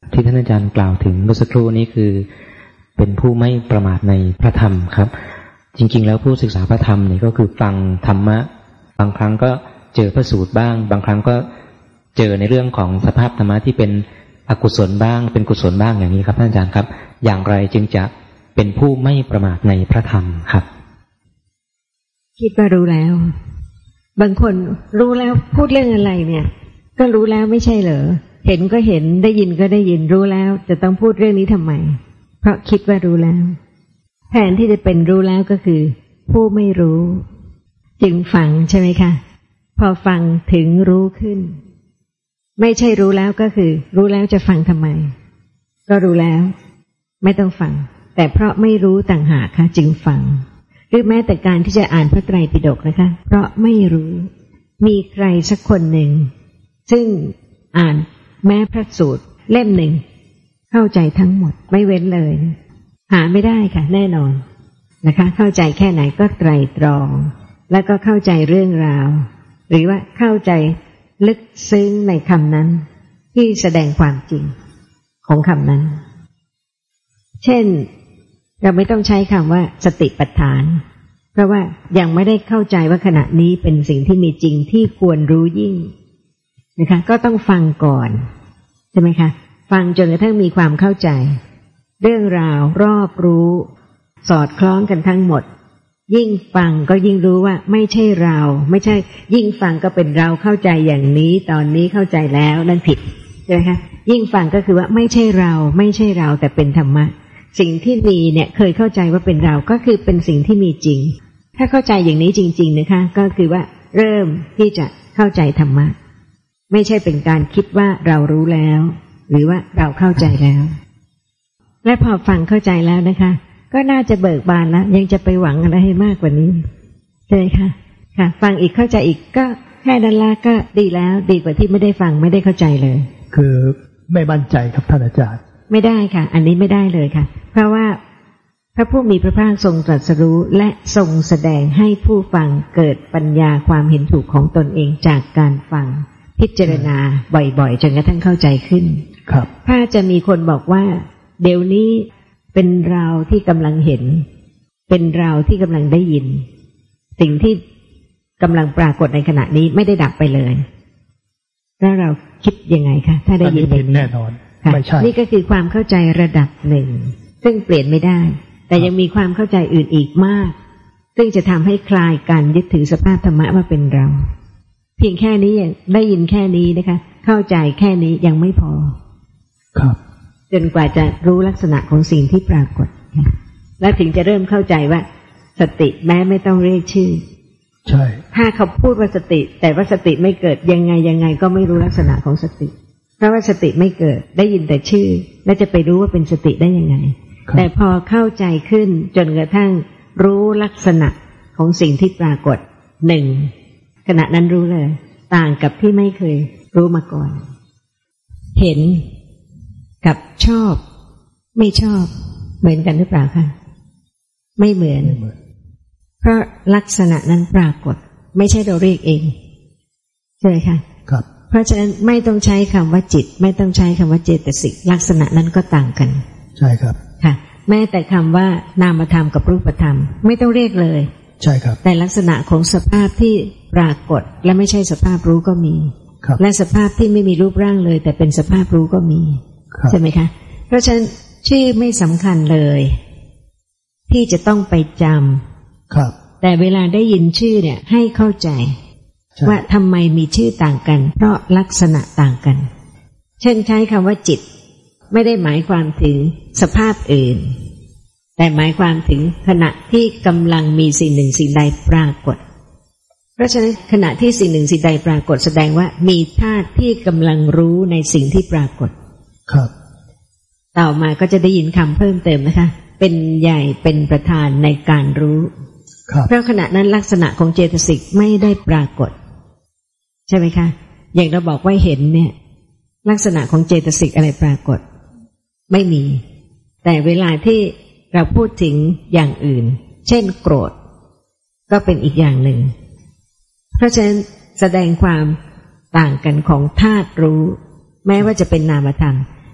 ที่ท่านอาจารย์กล่าวถึงเมื่อสักครู่นี้คือเป็นผู้ไม่ประมาทในพระธรรมครับจริงๆแล้วผู้ศึกษาพระธรรมนี่ก็คือฟังธรรมะบางครั้งก็เจอพระสูตรบ้างบางครั้งก็เจอในเรื่องของสภาพธรรมะที่เป็นอกุศลบ้างเป็นกุศลบ้างอย่างนี้ครับท่านอาจารย์ครับอย่างไรจึงจะเป็นผู้ไม่ประมาทในพระธรรมครับคิดว่ารู้แล้วบางคนรู้แล้วพูดเรื่องอะไรเนี่ยก็รู้แล้วไม่ใช่เหรอเห็นก็เห็นได้ยินก็ได้ยินรู้แล้วจะต้องพูดเรื่องนี้ทำไมเพราะคิดว่ารู้แล้วแทนที่จะเป็นรู้แล้วก็คือผู้ไม่รู้จึงฟังใช่ไหมคะพอฟังถึงรู้ขึ้นไม่ใช่รู้แล้วก็คือรู้แล้วจะฟังทำไมก็รู้แล้วไม่ต้องฟังแต่เพราะไม่รู้ต่างหากค่ะจึงฟังหรือแม้แต่การที่จะอ่านพระไตรปิฎกนะคะเพราะไม่รู้มีใครสักคนหนึ่งซึ่งอ่านแม้พระสูตรเล่มหนึ่งเข้าใจทั้งหมดไม่เว้นเลยหาไม่ได้ค่ะแน่นอนนะคะเข้าใจแค่ไหนก็ไตรตรองแล้วก็เข้าใจเรื่องราวหรือว่าเข้าใจลึกซึ้งในคำนั้นที่แสดงความจริงของคำนั้นเช่นเราไม่ต้องใช้คำว่าสติปัฏฐานเพราะว่ายังไม่ได้เข้าใจว่าขณะนี้เป็นสิ่งที่มีจริงที่ควรรู้ยิ่งนะคะก็ต้องฟังก่อนใช่ไหมคะฟังจนกระทั่งมีความเข้าใจเรื่องราวรอบรู้สอดคล้องกันทั้งหมดยิ่งฟังก็ยิ่งรู้ว่าไม่ใช่เราไม่ใช่ยิ่งฟังก็เป็นเราเข้าใจอย่างนี้ตอนนี้เข้าใจแล้วนั่นผิดใช่ไหมคะยิ่งฟังก็คือว่าไม่ใช่เราไม่ใช่เราแต่เป็นธรรมะสิ่งที่มีเนี่ยเคยเข้าใจว่าเป็นเราก็คือเป็นสิ่งที่มีจริงถ้าเข้าใจอย่างนี้จริงๆนะคะก็คือว่าเริ่มที่จะเข้าใจธรรมะไม่ใช่เป็นการคิดว่าเรารู้แล้วหรือว่าเราเข้าใจแล้วและพอฟังเข้าใจแล้วนะคะก็น่าจะเบิกบานแล้วยังจะไปหวังอะไรให้มากกว่านี้ใช่ไหมคะค่ะฟังอีกเข้าใจอีกก็แค่นั้นละก็ดีแล้วดีกว่าที่ไม่ได้ฟังไม่ได้เข้าใจเลยคือไม่มั่นใจครับท่านอาจารย์ไม่ได้ค่ะอันนี้ไม่ได้เลยค่ะเพราะว่าพระผู้มีพระภาคทรงตรัสรู้และทรงแสดงให้ผู้ฟังเกิดปัญญาความเห็นถูกของตนเองจากการฟังพิจารณาบ่อยๆจนกระทั่งเข้าใจขึ้นครับถ้าจะมีคนบอกว่าเดี๋ยวนี้เป็นเราที่กำลังเห็นเป็นเราที่กำลังได้ยินสิ่งที่กำลังปรากฏในขณะนี้ไม่ได้ดับไปเลยแล้วเราคิดยังไงคะถ้าได้ยินแบบนี้แน่นอนไม่ใช่นี่ก็คือความเข้าใจระดับหนึ่งซึ่งเปลี่ยนไม่ได้แต่ยังมีความเข้าใจอื่นอีกมากซึ่งจะทำให้คลายการยึดถือสภาพธรรมะว่าเป็นเราเพียงแค่นี้ได้ยินแค่นี้นะคะเข้าใจแค่นี้ยังไม่พอครับจนกว่าจะรู้ลักษณะของสิ่งที่ปรากฏและถึงจะเริ่มเข้าใจว่าสติแม้ไม่ต้องเรียกชื่อใช่ถ้าเขาพูดว่าสติแต่ว่าสติไม่เกิดยังไงยังไงก็ไม่รู้ลักษณะของสติเพราะว่าสติไม่เกิดได้ยินแต่ชื่อแล้วจะไปรู้ว่าเป็นสติได้ยังไงแต่พอเข้าใจขึ้นจนกระทั่งรู้ลักษณะของสิ่งที่ปรากฏหนึ่งขณะนั้นรู้เลยต่างกับที่ไม่เคยรู้มาก่อนเห็นกับชอบไม่ชอบเหมือนกันหรือเปล่าคะไม่เหมือนเพราะลักษณะนั้นปรากฏไม่ใช่เราเรียกเองใช่ไหมคะครับเพราะฉะนั้นไม่ต้องใช้คำว่าจิตไม่ต้องใช้คำว่าเจตสิกลักษณะนั้นก็ต่างกันใช่ครับค่ะแม้แต่คำว่านามธรรมกับรูปธรรมไม่ต้องเรียกเลยใช่ครับแต่ลักษณะของสภาพที่ปรากฏและไม่ใช่สภาพรู้ก็มีและสภาพที่ไม่มีรูปร่างเลยแต่เป็นสภาพรู้ก็มีใช่ไหมคะเพราะฉะนั้นชื่อไม่สำคัญเลยที่จะต้องไปจำครับแต่เวลาได้ยินชื่อเนี่ยให้เข้าใจว่าทำไมมีชื่อต่างกันเพราะลักษณะต่างกันเช่นใช้คำว่าจิตไม่ได้หมายความถึงสภาพอื่นแต่หมายความถึงขณะที่กำลังมีสิ่งหนึ่งสิ่งใดปรากฏเพราะฉะนั้นขณะที่สิ่งหนึ่งสิ่งใดปรากฏแสดงว่ามีธาตุที่กำลังรู้ในสิ่งที่ปรากฏครับต่อมาก็จะได้ยินคำเพิ่มเติมนะคะเป็นใหญ่เป็นประธานในการรู้เพราะขณะนั้นลักษณะของเจตสิกไม่ได้ปรากฏใช่ไหมคะอย่างเราบอกว่าเห็นเนี่ยลักษณะของเจตสิกอะไรปรากฏไม่มีแต่เวลาที่เราพูดถึงอย่างอื่นเช่นโกรธก็เป็นอีกอย่างหนึ่งเพราะฉะนั้นแสดงความต่างกันของธาตุรู้แม้ว่าจะเป็นนามธรรม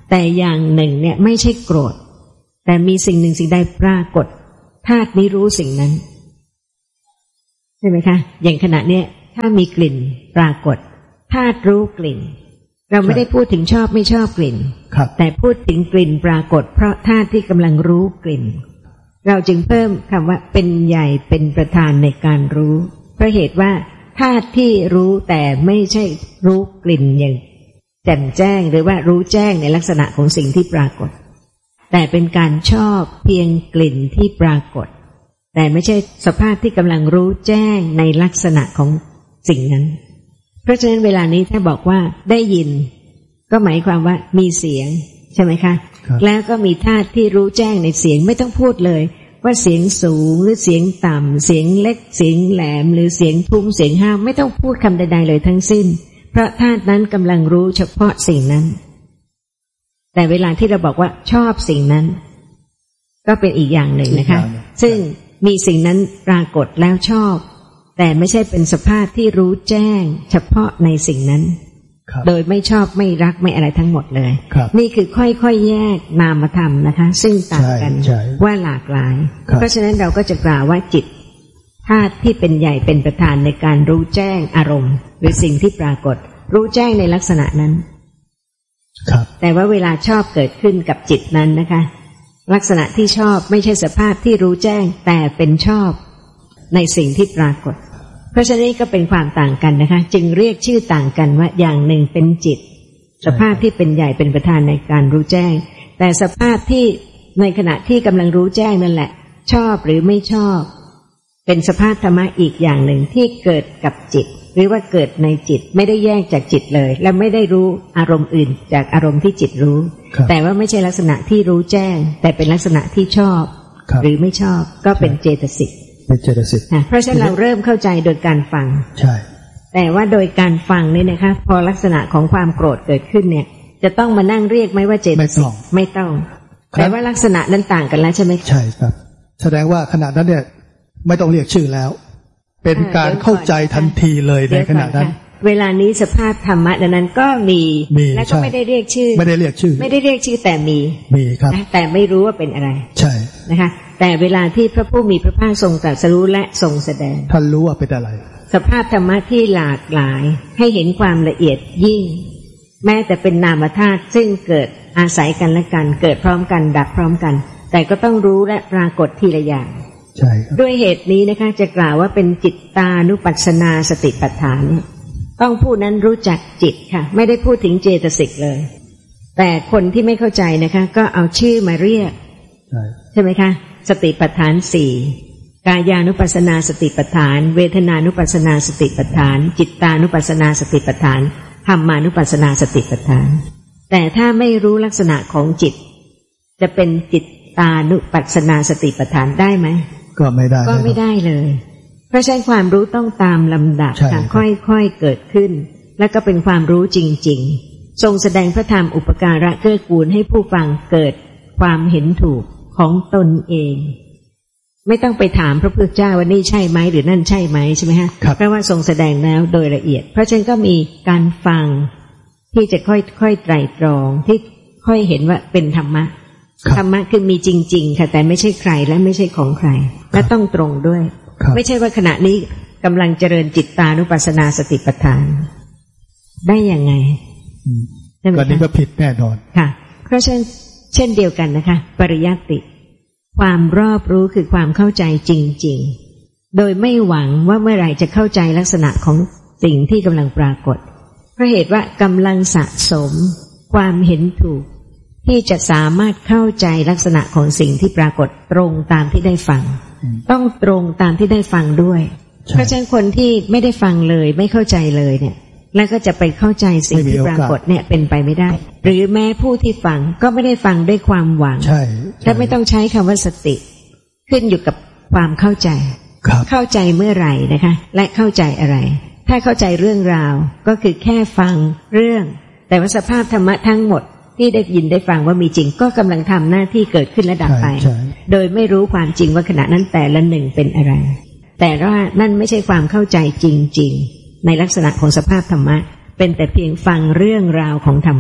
แต่อย่างหนึ่งเนี่ยไม่ใช่โกรธแต่มีสิ่งหนึ่งสิ่งใดปรากฏธาตุนี้รู้สิ่งนั้นใช่ไหมคะอย่างขณะเนี้ยถ้ามีกลิ่นปรากฏธาตุรู้กลิ่นเราไม่ได้พูดถึงชอบไม่ชอบกลิ่นแต่พูดถึงกลิ่นปรากฏเพราะธาตุที่กำลังรู้กลิ่นเราจึงเพิ่มคำว่าเป็นใหญ่เป็นประธานในการรู้เพราะเหตุว่าธาตุที่รู้แต่ไม่ใช่รู้กลิ่นอย่างแจ่มแจ้งหรือว่ารู้แจ้งในลักษณะของสิ่งที่ปรากฏแต่เป็นการชอบเพียงกลิ่นที่ปรากฏแต่ไม่ใช่สภาพที่กำลังรู้แจ้งในลักษณะของสิ่งนั้นเพราะฉะนั้นเวลานี้ถ้าบอกว่าได้ยินก็หมายความว่ามีเสียงใช่ไหมคะแล้วก็มีธาตุที่รู้แจ้งในเสียงไม่ต้องพูดเลยว่าเสียงสูงหรือเสียงต่ำเสียงเล็กเสียงแหลมหรือเสียงทุ้มเสียงห้ามไม่ต้องพูดคำใดๆเลยทั้งสิ้นเพราะธาตุนั้นกำลังรู้เฉพาะสิ่งนั้นแต่เวลาที่เราบอกว่าชอบสิ่งนั้นก็เป็นอีกอย่างหนึ่งนะคะซึ่งมีสิ่งนั้นปรากฏแล้วชอบแต่ไม่ใช่เป็นสภาพที่รู้แจ้งเฉพาะในสิ่งนั้นโดยไม่ชอบไม่รักไม่อะไรทั้งหมดเลยนี่คือค่อยๆแยกนามธรรมนะคะซึ่งต่างกันว่าหลากหลายเพราะฉะนั้นเราก็จะกล่าวว่าจิตธาตุที่เป็นใหญ่เป็นประธานในการรู้แจ้งอารมณ์หรือสิ่งที่ปรากฏรู้แจ้งในลักษณะนั้นแต่ว่าเวลาชอบเกิดขึ้นกับจิตนั้นนะคะลักษณะที่ชอบไม่ใช่สภาพที่รู้แจ้งแต่เป็นชอบในสิ่งที่ปรากฏเพราะฉะนั้นก็เป็นความต่างกันนะคะจึงเรียกชื่อต่างกันว่าอย่างหนึ่งเป็นจิตสภาพที่เป็นใหญ่เป็นประธานในการรู้แจ้งแต่สภาพที่ในขณะที่กำลังรู้แจ้งนั่นแหละชอบหรือไม่ชอบเป็นสภาพธรรมะอีกอย่างหนึ่งที่เกิดกับจิตหรือว่าเกิดในจิตไม่ได้แยกจากจิตเลยและไม่ได้รู้อารมณ์อื่นจากอารมณ์ที่จิตรู้แต่ว่าไม่ใช่ลักษณะที่รู้แจ้งแต่เป็นลักษณะที่ชอบหรือไม่ชอบก็เป็นเจตสิกเป็นเจตสิกเพราะฉะนั้นเราเริ่มเข้าใจโดยการฟังใช่แต่ว่าโดยการฟังนี่นะคะพอลักษณะของความโกรธเกิดขึ้นเนี่ยจะต้องมานั่งเรียกไหมว่าเจตสิกไม่ต้องแต่ว่าลักษณะนั้นต่างกันแล้วใช่ไหมใช่ครับแสดงว่าขณะนั้นเนี่ยไม่ต้องเรียกชื่อแล้วเป็นการเข้าใจทันทีเลยในขณะนั้นเวลานี้สภาพธรรมะนั้นก็มีและก็ไม่ได้เรียกชื่อไม่ได้เรียกชื่อไม่ได้เรียกชื่อแต่มีมีครับแต่ไม่รู้ว่าเป็นอะไรใช่นะคะแต่เวลาที่พระผู้มีพระภาคทรงตรัสรู้และทรงแสดงท่านรู้ว่าเป็นอะไรสภาพธรรมะที่หลากหลายให้เห็นความละเอียดยิ่งแม้แต่เป็นนามธาตุซึ่งเกิดอาศัยกันและกันเกิดพร้อมกันดับพร้อมกันแต่ก็ต้องรู้และปรากฏทีละอย่างใช่ครับด้วยเหตุนี้นะคะจะกล่าวว่าเป็นจิตตานุปัสสนาสติปัฏฐานต้องผู้นั้นรู้จักจิตค่ะไม่ได้พูดถึงเจตสิกเลยแต่คนที่ไม่เข้าใจนะคะก็เอาชื่อมาเรียกใช่ใช่ไหมคะสติปัฏฐานสี่กายานุปัสสนาสติปัฏฐานเวทนานุปัสสนาสติปัฏฐานจิตตานุปัสสนาสติปัฏฐานธรรมานุปัสสนาสติปัฏฐานแต่ถ้าไม่รู้ลักษณะของจิตจะเป็นจิตตานุปัสสนาสติปัฏฐานได้ไหมก็ไม่ได้ก็ไม่ได้เลยเพราะฉะนั้นความรู้ต้องตามลำดับค่ะค่อยๆเกิดขึ้นแล้วก็เป็นความรู้จริงๆทรงแสดงพระธรรมอุปการะเกื้อกูลให้ผู้ฟังเกิดความเห็นถูกของตนเองไม่ต้องไปถามพระพุทธเจ้าว่านี่ใช่ไหมหรือนั่นใช่ไหมใช่ไหมฮะเพราะว่าทรงแสดงแล้วโดยละเอียดเพราะฉะนั้นก็มีการฟังที่จะค่อยๆไตร่ตรองที่ค่อยเห็นว่าเป็นธรรมะธรรมะคือมีจริงๆค่ะแต่ไม่ใช่ใครและไม่ใช่ของใครและต้องตรงด้วยไม่ใช่ว่าขณะนี้กำลังเจริญจิตตานุปัสสนาสติปัฏฐานได้ยังไงก็นี้ก็ผิดแน่นอนค่ะเพราะฉะนั้นเช่นเดียวกันนะคะปริยัติความรอบรู้คือความเข้าใจจริงๆโดยไม่หวังว่าเมื่อไหร่จะเข้าใจลักษณะของสิ่งที่กำลังปรากฏเพราะเหตุว่ากำลังสะสมความเห็นถูกที่จะสามารถเข้าใจลักษณะของสิ่งที่ปรากฏตรงตามที่ได้ฟังต้องตรงตามที่ได้ฟังด้วยเพราะฉะนั้นคนที่ไม่ได้ฟังเลยไม่เข้าใจเลยเนี่ยแล้วก็จะไปเข้าใจสิ่งที่ปรากฏเนี่ยเป็นไปไม่ได้หรือแม้ผู้ที่ฟังก็ไม่ได้ฟังด้วยความหวังและไม่ต้องใช้คำว่าสติขึ้นอยู่กับความเข้าใจเข้าใจเมื่อไหร่นะคะและเข้าใจอะไรถ้าเข้าใจเรื่องราวก็คือแค่ฟังเรื่องแต่ว่าสภาพธรรมะทั้งหมดที่ได้ยินได้ฟังว่ามีจริงก็กำลังทำหน้าที่เกิดขึ้นและดับไปโดยไม่รู้ความจริงว่าขณะนั้นแต่ละหนึ่งเป็นอะไรแต่ว่านั่นไม่ใช่ความเข้าใจจริงๆในลักษณะของสภาพธรรมะเป็นแต่เพียงฟังเรื่องราวของธรรมะ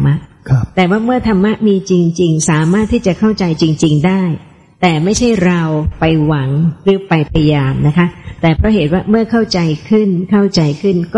แต่ว่าเมื่อธรรมะมีจริงๆสามารถที่จะเข้าใจจริงๆได้แต่ไม่ใช่เราไปหวังหรือไปพยายามนะคะแต่เพราะเหตุว่าเมื่อเข้าใจขึ้นเข้าใจขึ้น